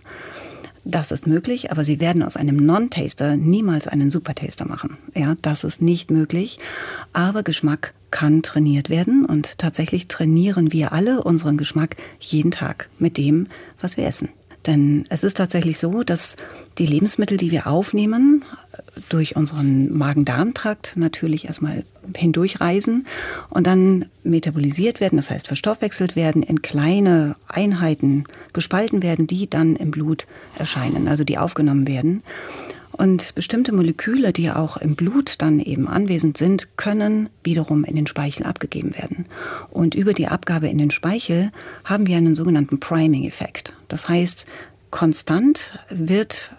Das ist möglich, aber Sie werden aus einem Non-Taster niemals einen Supertaster machen. Ja, das ist nicht möglich. Aber Geschmack kann trainiert werden und tatsächlich trainieren wir alle unseren Geschmack jeden Tag mit dem, was wir essen. Denn es ist tatsächlich so, dass die Lebensmittel, die wir aufnehmen, durch unseren Magen-Darm-Trakt natürlich erstmal hindurchreisen und dann metabolisiert werden, das heißt verstoffwechselt werden, in kleine Einheiten gespalten werden, die dann im Blut erscheinen, also die aufgenommen werden. Und bestimmte Moleküle, die auch im Blut dann eben anwesend sind, können wiederum in den Speichel abgegeben werden. Und über die Abgabe in den Speichel haben wir einen sogenannten Priming-Effekt. Das heißt, konstant wird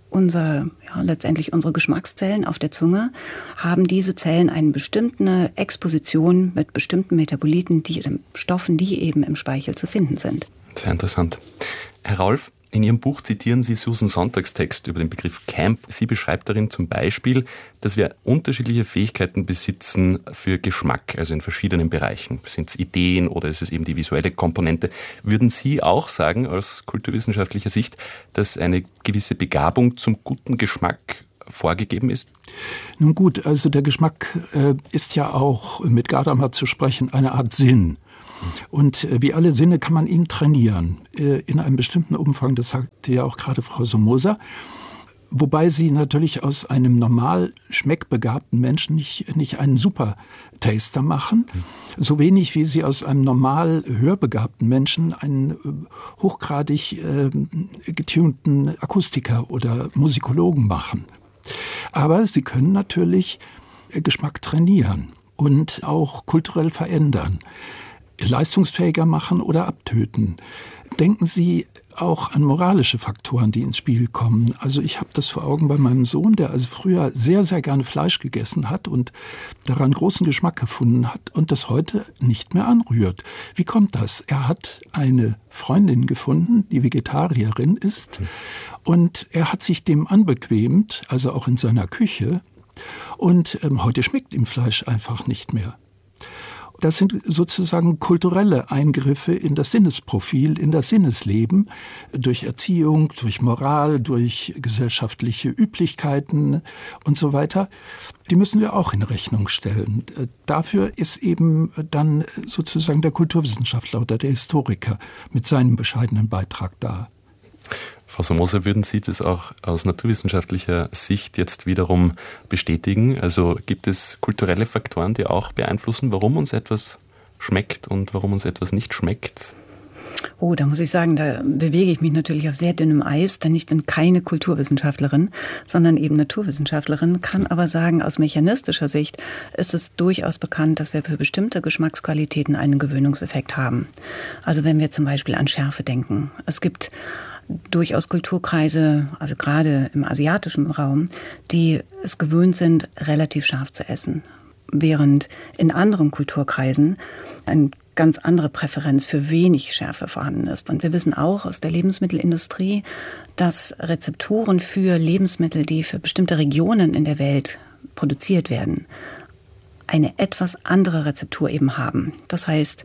letztendlich unsere Geschmackszellen auf der Zunge, haben diese Zellen eine bestimmte Exposition mit bestimmten Metaboliten, Stoffen, die eben im Speichel zu finden sind. Sehr interessant. Herr Raulf, in Ihrem Buch zitieren Sie Susan Sontags Text über den Begriff Camp. Sie beschreibt darin zum Beispiel, dass wir unterschiedliche Fähigkeiten besitzen für Geschmack, also in verschiedenen Bereichen. Sind es Ideen oder ist es eben die visuelle Komponente? Würden Sie auch sagen, aus kulturwissenschaftlicher Sicht, dass eine gewisse Begabung zum guten Geschmack vorgegeben ist? Nun gut, also der Geschmack ist ja auch, mit Gadamer zu sprechen, eine Art Sinn. Und wie alle Sinne kann man ihn trainieren, in einem bestimmten Umfang, das sagte ja auch gerade Frau Somoza, wobei sie natürlich aus einem normal schmeckbegabten Menschen nicht einen Super-Taster machen, so wenig wie sie aus einem normal hörbegabten Menschen einen hochgradig getunten Akustiker oder Musikologen machen. Aber sie können natürlich Geschmack trainieren und auch kulturell verändern, leistungsfähiger machen oder abtöten. Denken Sie auch an moralische Faktoren, die ins Spiel kommen. Also ich habe das vor Augen bei meinem Sohn, der also früher sehr, sehr gerne Fleisch gegessen hat und daran großen Geschmack gefunden hat und das heute nicht mehr anrührt. Wie kommt das? Er hat eine Freundin gefunden, die Vegetarierin ist, und er hat sich dem anbequemt, also auch in seiner Küche, und heute schmeckt ihm Fleisch einfach nicht mehr. Das sind sozusagen kulturelle Eingriffe in das Sinnesprofil, in das Sinnesleben, durch Erziehung, durch Moral, durch gesellschaftliche Üblichkeiten und so weiter. Die müssen wir auch in Rechnung stellen. Dafür ist eben dann sozusagen der Kulturwissenschaftler oder der Historiker mit seinem bescheidenen Beitrag da. Frau Somoza, würden Sie das auch aus naturwissenschaftlicher Sicht jetzt wiederum bestätigen? Also gibt es kulturelle Faktoren, die auch beeinflussen, warum uns etwas schmeckt und warum uns etwas nicht schmeckt? Oh, da muss ich sagen, da bewege ich mich natürlich auf sehr dünnem Eis, denn ich bin keine Kulturwissenschaftlerin, sondern eben Naturwissenschaftlerin, kann aber sagen, aus mechanistischer Sicht ist es durchaus bekannt, dass wir für bestimmte Geschmacksqualitäten einen Gewöhnungseffekt haben. Also wenn wir zum Beispiel an Schärfe denken. Es gibt durchaus Kulturkreise, also gerade im asiatischen Raum, die es gewöhnt sind, relativ scharf zu essen. Während in anderen Kulturkreisen eine ganz andere Präferenz für wenig Schärfe vorhanden ist. Und wir wissen auch aus der Lebensmittelindustrie, dass Rezeptoren für Lebensmittel, die für bestimmte Regionen in der Welt produziert werden, eine etwas andere Rezeptur eben haben. Das heißt,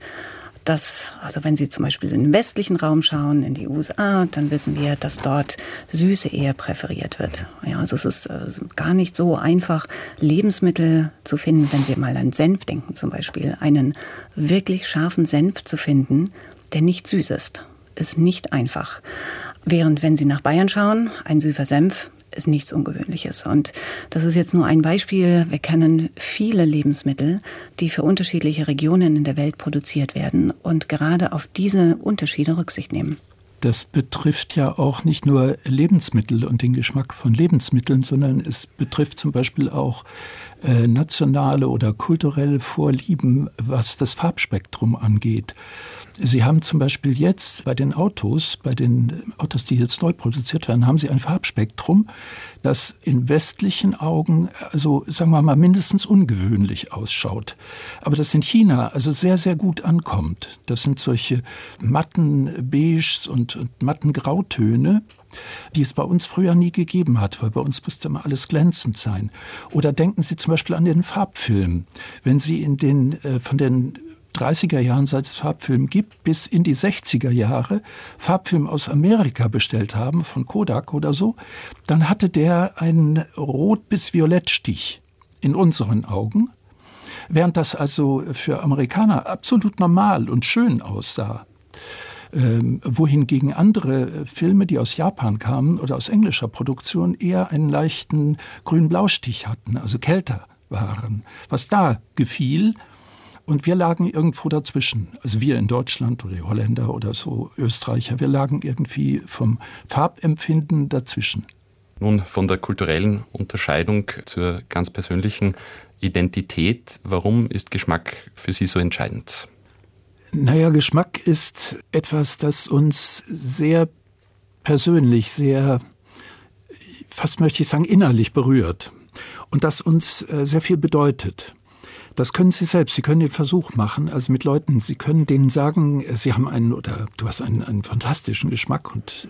also wenn Sie zum Beispiel in den westlichen Raum schauen, in die USA, dann wissen wir, dass dort Süße eher präferiert wird. Ja, also es ist gar nicht so einfach, Lebensmittel zu finden, wenn Sie mal an Senf denken zum Beispiel. Einen wirklich scharfen Senf zu finden, der nicht süß ist nicht einfach. Während wenn Sie nach Bayern schauen, ein süßer Senf ist nichts Ungewöhnliches. Und das ist jetzt nur ein Beispiel. Wir kennen viele Lebensmittel, die für unterschiedliche Regionen in der Welt produziert werden und gerade auf diese Unterschiede Rücksicht nehmen. Das betrifft ja auch nicht nur Lebensmittel und den Geschmack von Lebensmitteln, sondern es betrifft zum Beispiel auch nationale oder kulturelle Vorlieben, was das Farbspektrum angeht. Sie haben zum Beispiel jetzt bei den Autos, die jetzt neu produziert werden, haben Sie ein Farbspektrum, das in westlichen Augen, also sagen wir mal, mindestens ungewöhnlich ausschaut. Aber das in China also sehr, sehr gut ankommt. Das sind solche matten Beiges und matten Grautöne, die es bei uns früher nie gegeben hat, weil bei uns musste immer alles glänzend sein. Oder denken Sie zum Beispiel an den Farbfilm. Wenn Sie von den 30er Jahren, seit es Farbfilm gibt, bis in die 60er Jahre Farbfilm aus Amerika bestellt haben, von Kodak oder so, dann hatte der einen Rot- bis Violettstich in unseren Augen, während das also für Amerikaner absolut normal und schön aussah. Wohingegen andere Filme, die aus Japan kamen oder aus englischer Produktion, eher einen leichten Grün-Blau-Stich hatten, also kälter waren. Was da gefiel, und wir lagen irgendwo dazwischen. Also wir in Deutschland oder die Holländer oder so Österreicher, wir lagen irgendwie vom Farbempfinden dazwischen. Nun, von der kulturellen Unterscheidung zur ganz persönlichen Identität. Warum ist Geschmack für Sie so entscheidend? Naja, Geschmack ist etwas, das uns sehr persönlich, sehr, fast möchte ich sagen, innerlich berührt und das uns sehr viel bedeutet. Das können Sie selbst. Sie können den Versuch machen, also mit Leuten, Sie können denen sagen, Sie haben einen oder du hast einen fantastischen Geschmack und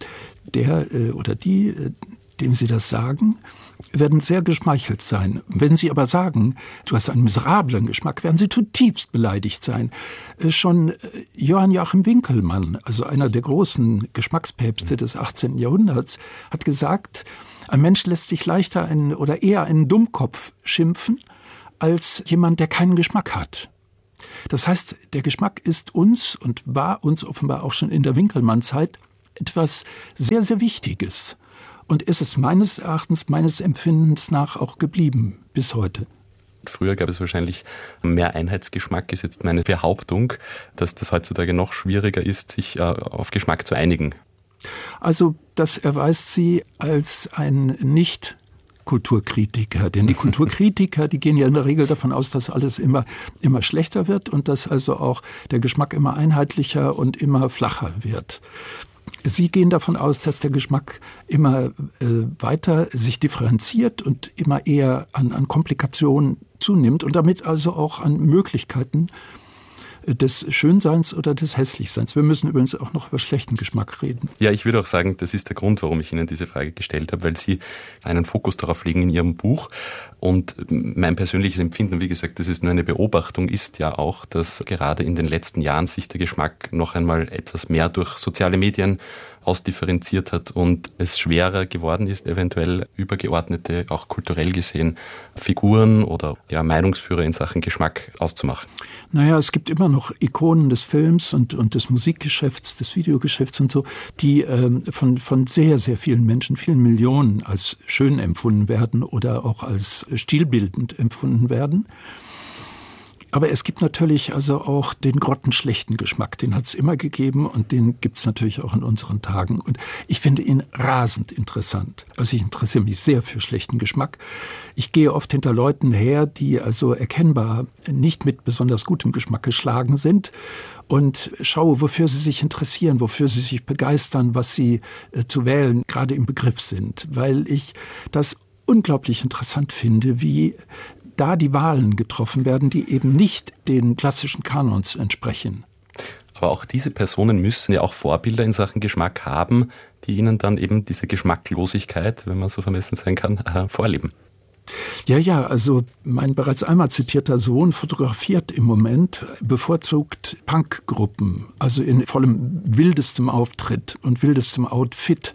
der oder die, dem Sie das sagen, werden sehr geschmeichelt sein. Wenn Sie aber sagen, du hast einen miserablen Geschmack, werden Sie zutiefst beleidigt sein. Schon Johann Joachim Winckelmann, also einer der großen Geschmackspäpste des 18. Jahrhunderts, hat gesagt, ein Mensch lässt sich leichter oder eher einen Dummkopf schimpfen, als jemand, der keinen Geschmack hat. Das heißt, der Geschmack ist uns und war uns offenbar auch schon in der Winckelmann-Zeit etwas sehr, sehr Wichtiges. Und ist es meines Erachtens, meines Empfindens nach auch geblieben bis heute. Früher gab es wahrscheinlich mehr Einheitsgeschmack, ist jetzt meine Behauptung, dass das heutzutage noch schwieriger ist, sich auf Geschmack zu einigen. Also das erweist Sie als ein Nicht-Kulturkritiker. Denn die Kulturkritiker, die gehen ja in der Regel davon aus, dass alles immer schlechter wird und dass also auch der Geschmack immer einheitlicher und immer flacher wird. Sie gehen davon aus, dass der Geschmack immer weiter sich differenziert und immer eher an Komplikationen zunimmt und damit also auch an Möglichkeiten des Schönseins oder des Hässlichseins. Wir müssen übrigens auch noch über schlechten Geschmack reden. Ja, ich würde auch sagen, das ist der Grund, warum ich Ihnen diese Frage gestellt habe, weil Sie einen Fokus darauf legen in Ihrem Buch. Und mein persönliches Empfinden, wie gesagt, das ist nur eine Beobachtung, ist ja auch, dass gerade in den letzten Jahren sich der Geschmack noch einmal etwas mehr durch soziale Medien ausdifferenziert hat und es schwerer geworden ist, eventuell übergeordnete, auch kulturell gesehen, Figuren oder Meinungsführer in Sachen Geschmack auszumachen. Naja, es gibt immer noch Ikonen des Films und des Musikgeschäfts, des Videogeschäfts und so, die von sehr, sehr vielen Menschen, vielen Millionen als schön empfunden werden oder auch als stilbildend empfunden werden. Aber es gibt natürlich also auch den grottenschlechten Geschmack, den hat es immer gegeben und den gibt es natürlich auch in unseren Tagen. Und ich finde ihn rasend interessant. Also ich interessiere mich sehr für schlechten Geschmack. Ich gehe oft hinter Leuten her, die also erkennbar nicht mit besonders gutem Geschmack geschlagen sind und schaue, wofür sie sich interessieren, wofür sie sich begeistern, was sie zu wählen gerade im Begriff sind. Weil ich das unglaublich interessant finde, wie da die Wahlen getroffen werden, die eben nicht den klassischen Kanons entsprechen. Aber auch diese Personen müssen ja auch Vorbilder in Sachen Geschmack haben, die ihnen dann eben diese Geschmacklosigkeit, wenn man so vermessen sein kann, vorleben. Ja, also mein bereits einmal zitierter Sohn fotografiert im Moment bevorzugt Punkgruppen, also in vollem wildestem Auftritt und wildestem Outfit.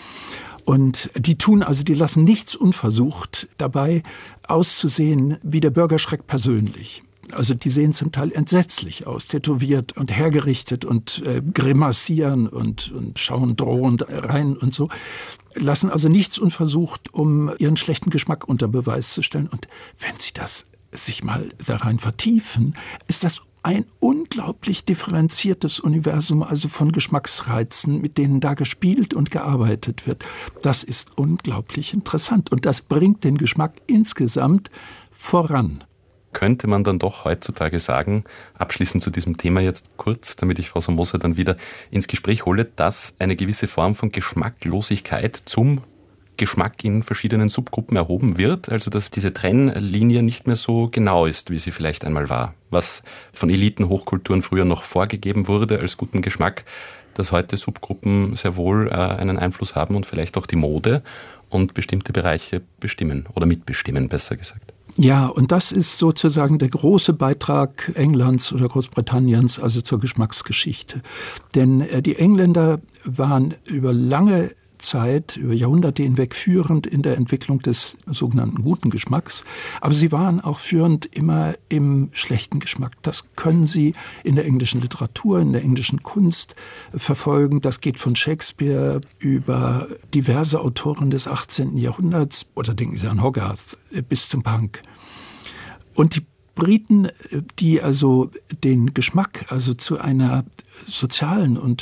Und die lassen nichts unversucht dabei auszusehen wie der Bürgerschreck persönlich. Also die sehen zum Teil entsetzlich aus, tätowiert und hergerichtet und grimassieren und schauen drohend rein und so. Lassen also nichts unversucht, um ihren schlechten Geschmack unter Beweis zu stellen. Und wenn sie das sich mal da rein vertiefen, ist das ein unglaublich differenziertes Universum, also von Geschmacksreizen, mit denen da gespielt und gearbeitet wird. Das ist unglaublich interessant und das bringt den Geschmack insgesamt voran. Könnte man dann doch heutzutage sagen, abschließend zu diesem Thema jetzt kurz, damit ich Frau Somoza dann wieder ins Gespräch hole, dass eine gewisse Form von Geschmacklosigkeit zum Geschmack in verschiedenen Subgruppen erhoben wird, also dass diese Trennlinie nicht mehr so genau ist, wie sie vielleicht einmal war. Was von Eliten, Hochkulturen früher noch vorgegeben wurde als guten Geschmack, dass heute Subgruppen sehr wohl einen Einfluss haben und vielleicht auch die Mode und bestimmte Bereiche bestimmen oder mitbestimmen, besser gesagt. Ja, und das ist sozusagen der große Beitrag Englands oder Großbritanniens, also zur Geschmacksgeschichte. Denn die Engländer waren über lange Zeit, über Jahrhunderte hinweg führend in der Entwicklung des sogenannten guten Geschmacks. Aber sie waren auch führend immer im schlechten Geschmack. Das können Sie in der englischen Literatur, in der englischen Kunst verfolgen. Das geht von Shakespeare über diverse Autoren des 18. Jahrhunderts oder denken Sie an Hogarth bis zum Punk. Und die Briten, die also den Geschmack also zu einer sozialen und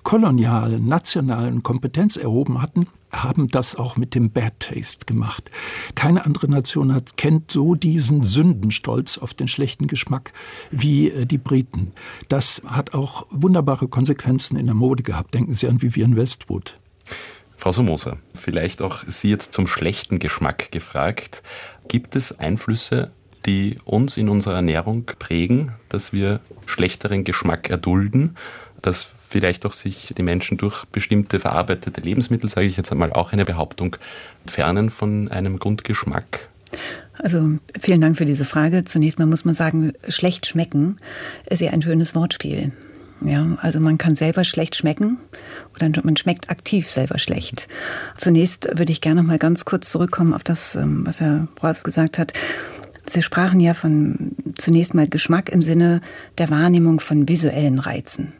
kolonialen, nationalen Kompetenz erhoben hatten, haben das auch mit dem Bad Taste gemacht. Keine andere Nation kennt so diesen Sündenstolz auf den schlechten Geschmack wie die Briten. Das hat auch wunderbare Konsequenzen in der Mode gehabt. Denken Sie an Vivienne Westwood. Frau Somoza, vielleicht auch Sie jetzt zum schlechten Geschmack gefragt. Gibt es Einflüsse, die uns in unserer Ernährung prägen, dass wir schlechteren Geschmack erdulden, dass vielleicht auch sich die Menschen durch bestimmte verarbeitete Lebensmittel, sage ich jetzt einmal auch eine Behauptung, entfernen von einem Grundgeschmack? Also vielen Dank für diese Frage. Zunächst mal muss man sagen, schlecht schmecken ist ja ein schönes Wortspiel. Ja, also man kann selber schlecht schmecken oder man schmeckt aktiv selber schlecht. Zunächst würde ich gerne noch mal ganz kurz zurückkommen auf das, was Herr Rolf gesagt hat. Sie sprachen ja von zunächst mal Geschmack im Sinne der Wahrnehmung von visuellen Reizen.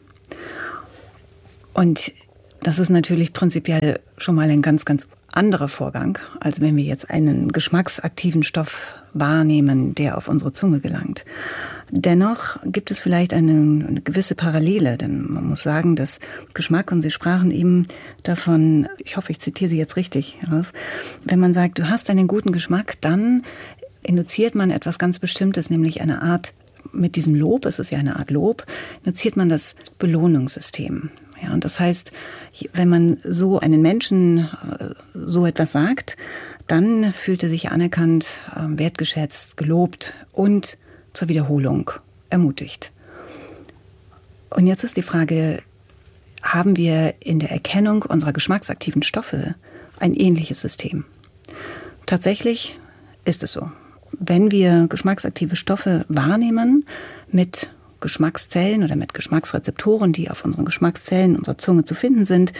Und das ist natürlich prinzipiell schon mal ein ganz, ganz anderer Vorgang, als wenn wir jetzt einen geschmacksaktiven Stoff wahrnehmen, der auf unsere Zunge gelangt. Dennoch gibt es vielleicht eine gewisse Parallele, denn man muss sagen, dass Geschmack, und Sie sprachen eben davon, ich hoffe, ich zitiere Sie jetzt richtig, Rolf, wenn man sagt, du hast einen guten Geschmack, dann induziert man etwas ganz Bestimmtes, nämlich eine Art, mit diesem Lob, es ist ja eine Art Lob, induziert man das Belohnungssystem. Ja, und das heißt, wenn man so einen Menschen so etwas sagt, dann fühlt er sich anerkannt, wertgeschätzt, gelobt und zur Wiederholung ermutigt. Und jetzt ist die Frage, haben wir in der Erkennung unserer geschmacksaktiven Stoffe ein ähnliches System? Tatsächlich ist es so. Wenn wir geschmacksaktive Stoffe wahrnehmen mit Geschmackszellen oder mit Geschmacksrezeptoren, die auf unseren Geschmackszellen unserer Zunge zu finden sind,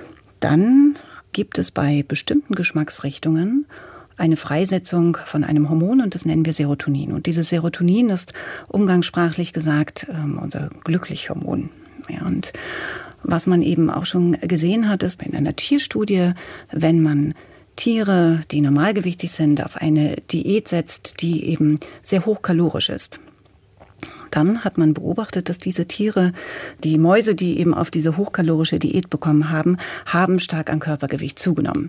dann gibt es bei bestimmten Geschmacksrichtungen eine Freisetzung von einem Hormon und das nennen wir Serotonin. Und dieses Serotonin ist umgangssprachlich gesagt unser Glücklichhormon. Ja, und was man eben auch schon gesehen hat, ist in einer Tierstudie, wenn man Tiere, die normalgewichtig sind, auf eine Diät setzt, die eben sehr hochkalorisch ist. Dann hat man beobachtet, dass diese Tiere, die Mäuse, die eben auf diese hochkalorische Diät bekommen haben, haben stark an Körpergewicht zugenommen.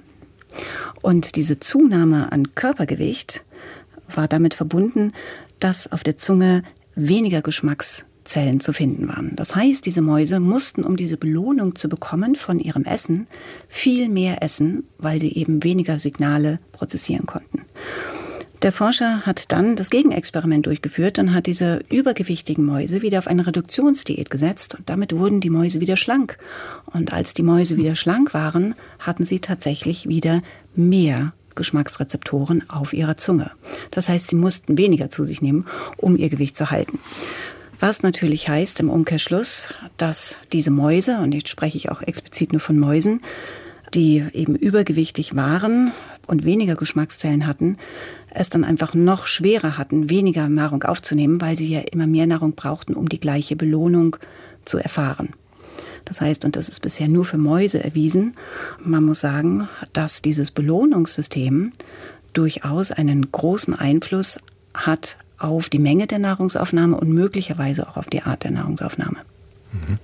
Und diese Zunahme an Körpergewicht war damit verbunden, dass auf der Zunge weniger Geschmackszellen zu finden waren. Das heißt, diese Mäuse mussten, um diese Belohnung zu bekommen von ihrem Essen, viel mehr essen, weil sie eben weniger Signale prozessieren konnten. Der Forscher hat dann das Gegenexperiment durchgeführt und hat diese übergewichtigen Mäuse wieder auf eine Reduktionsdiät gesetzt. Und damit wurden die Mäuse wieder schlank. Und als die Mäuse wieder schlank waren, hatten sie tatsächlich wieder mehr Geschmacksrezeptoren auf ihrer Zunge. Das heißt, sie mussten weniger zu sich nehmen, um ihr Gewicht zu halten. Was natürlich heißt im Umkehrschluss, dass diese Mäuse, und jetzt spreche ich auch explizit nur von Mäusen, die eben übergewichtig waren und weniger Geschmackszellen hatten, es dann einfach noch schwerer hatten, weniger Nahrung aufzunehmen, weil sie ja immer mehr Nahrung brauchten, um die gleiche Belohnung zu erfahren. Das heißt, und das ist bisher nur für Mäuse erwiesen, man muss sagen, dass dieses Belohnungssystem durchaus einen großen Einfluss hat auf die Menge der Nahrungsaufnahme und möglicherweise auch auf die Art der Nahrungsaufnahme. Mhm.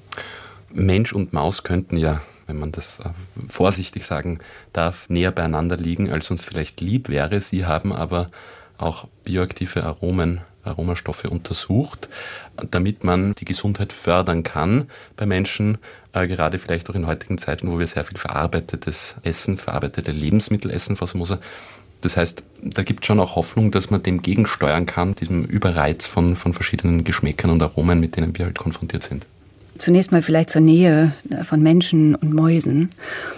Mensch und Maus könnten ja, wenn man das vorsichtig sagen darf, näher beieinander liegen, als uns vielleicht lieb wäre. Sie haben aber auch bioaktive Aromastoffe untersucht, damit man die Gesundheit fördern kann bei Menschen, gerade vielleicht auch in heutigen Zeiten, wo wir sehr viel verarbeitetes Essen, verarbeitete Lebensmittel essen, Frau Somoza. Das heißt, da gibt es schon auch Hoffnung, dass man dem gegensteuern kann, diesem Überreiz von verschiedenen Geschmäckern und Aromen, mit denen wir halt konfrontiert sind. Zunächst mal vielleicht zur Nähe von Menschen und Mäusen.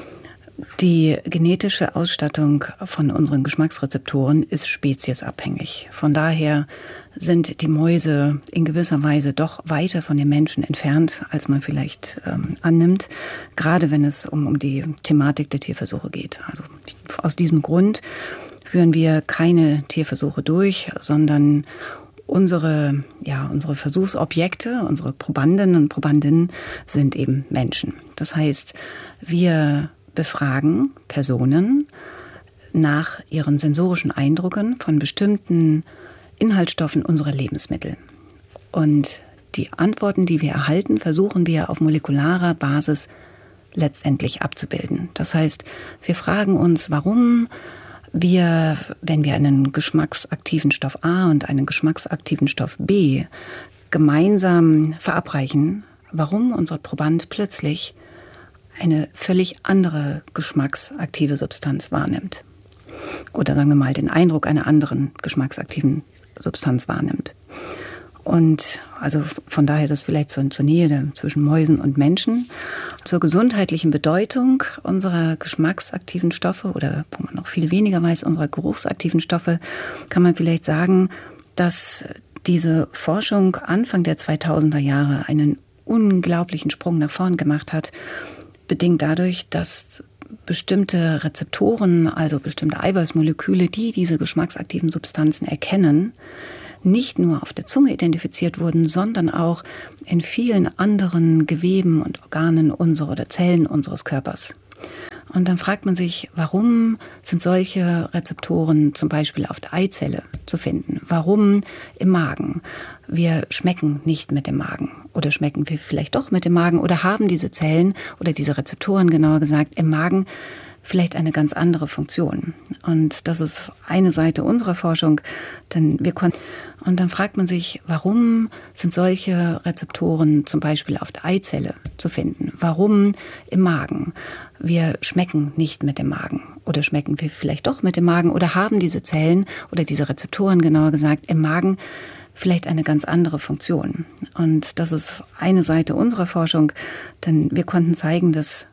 Die genetische Ausstattung von unseren Geschmacksrezeptoren ist speziesabhängig. Von daher sind die Mäuse in gewisser Weise doch weiter von den Menschen entfernt, als man vielleicht annimmt, gerade wenn es um die Thematik der Tierversuche geht. Also aus diesem Grund führen wir keine Tierversuche durch, sondern unsere Versuchsobjekte, unsere Probandinnen und Probandinnen sind eben Menschen. Das heißt, wir befragen Personen nach ihren sensorischen Eindrücken von bestimmten Inhaltsstoffen unserer Lebensmittel. Und die Antworten, die wir erhalten, versuchen wir auf molekularer Basis letztendlich abzubilden. Das heißt, wir fragen uns, warum wir, wenn wir einen geschmacksaktiven Stoff A und einen geschmacksaktiven Stoff B gemeinsam verabreichen, warum unser Proband plötzlich eine völlig andere geschmacksaktive Substanz wahrnimmt. Oder sagen wir mal, den Eindruck einer anderen geschmacksaktiven Substanz wahrnimmt. Und also von daher das vielleicht zur Nähe zwischen Mäusen und Menschen. Zur gesundheitlichen Bedeutung unserer geschmacksaktiven Stoffe oder wo man noch viel weniger weiß, unserer geruchsaktiven Stoffe, kann man vielleicht sagen, dass diese Forschung Anfang der 2000er Jahre einen unglaublichen Sprung nach vorn gemacht hat, bedingt dadurch, dass bestimmte Rezeptoren, also bestimmte Eiweißmoleküle, die diese geschmacksaktiven Substanzen erkennen, nicht nur auf der Zunge identifiziert wurden, sondern auch in vielen anderen Geweben und Organen oder Zellen unseres Körpers. Und dann fragt man sich, warum sind solche Rezeptoren zum Beispiel auf der Eizelle zu finden? Warum im Magen? Wir schmecken nicht mit dem Magen oder schmecken wir vielleicht doch mit dem Magen oder haben diese Zellen oder diese Rezeptoren, genauer gesagt, im Magen vielleicht eine ganz andere Funktion. Und das ist eine Seite unserer Forschung, denn und dann fragt man sich, warum sind solche Rezeptoren zum Beispiel auf der Eizelle zu finden? Warum im Magen? Wir schmecken nicht mit dem Magen oder schmecken wir vielleicht doch mit dem Magen oder haben diese Zellen oder diese Rezeptoren, genauer gesagt, im Magen vielleicht eine ganz andere Funktion. Und das ist eine Seite unserer Forschung, denn wir konnten zeigen, dass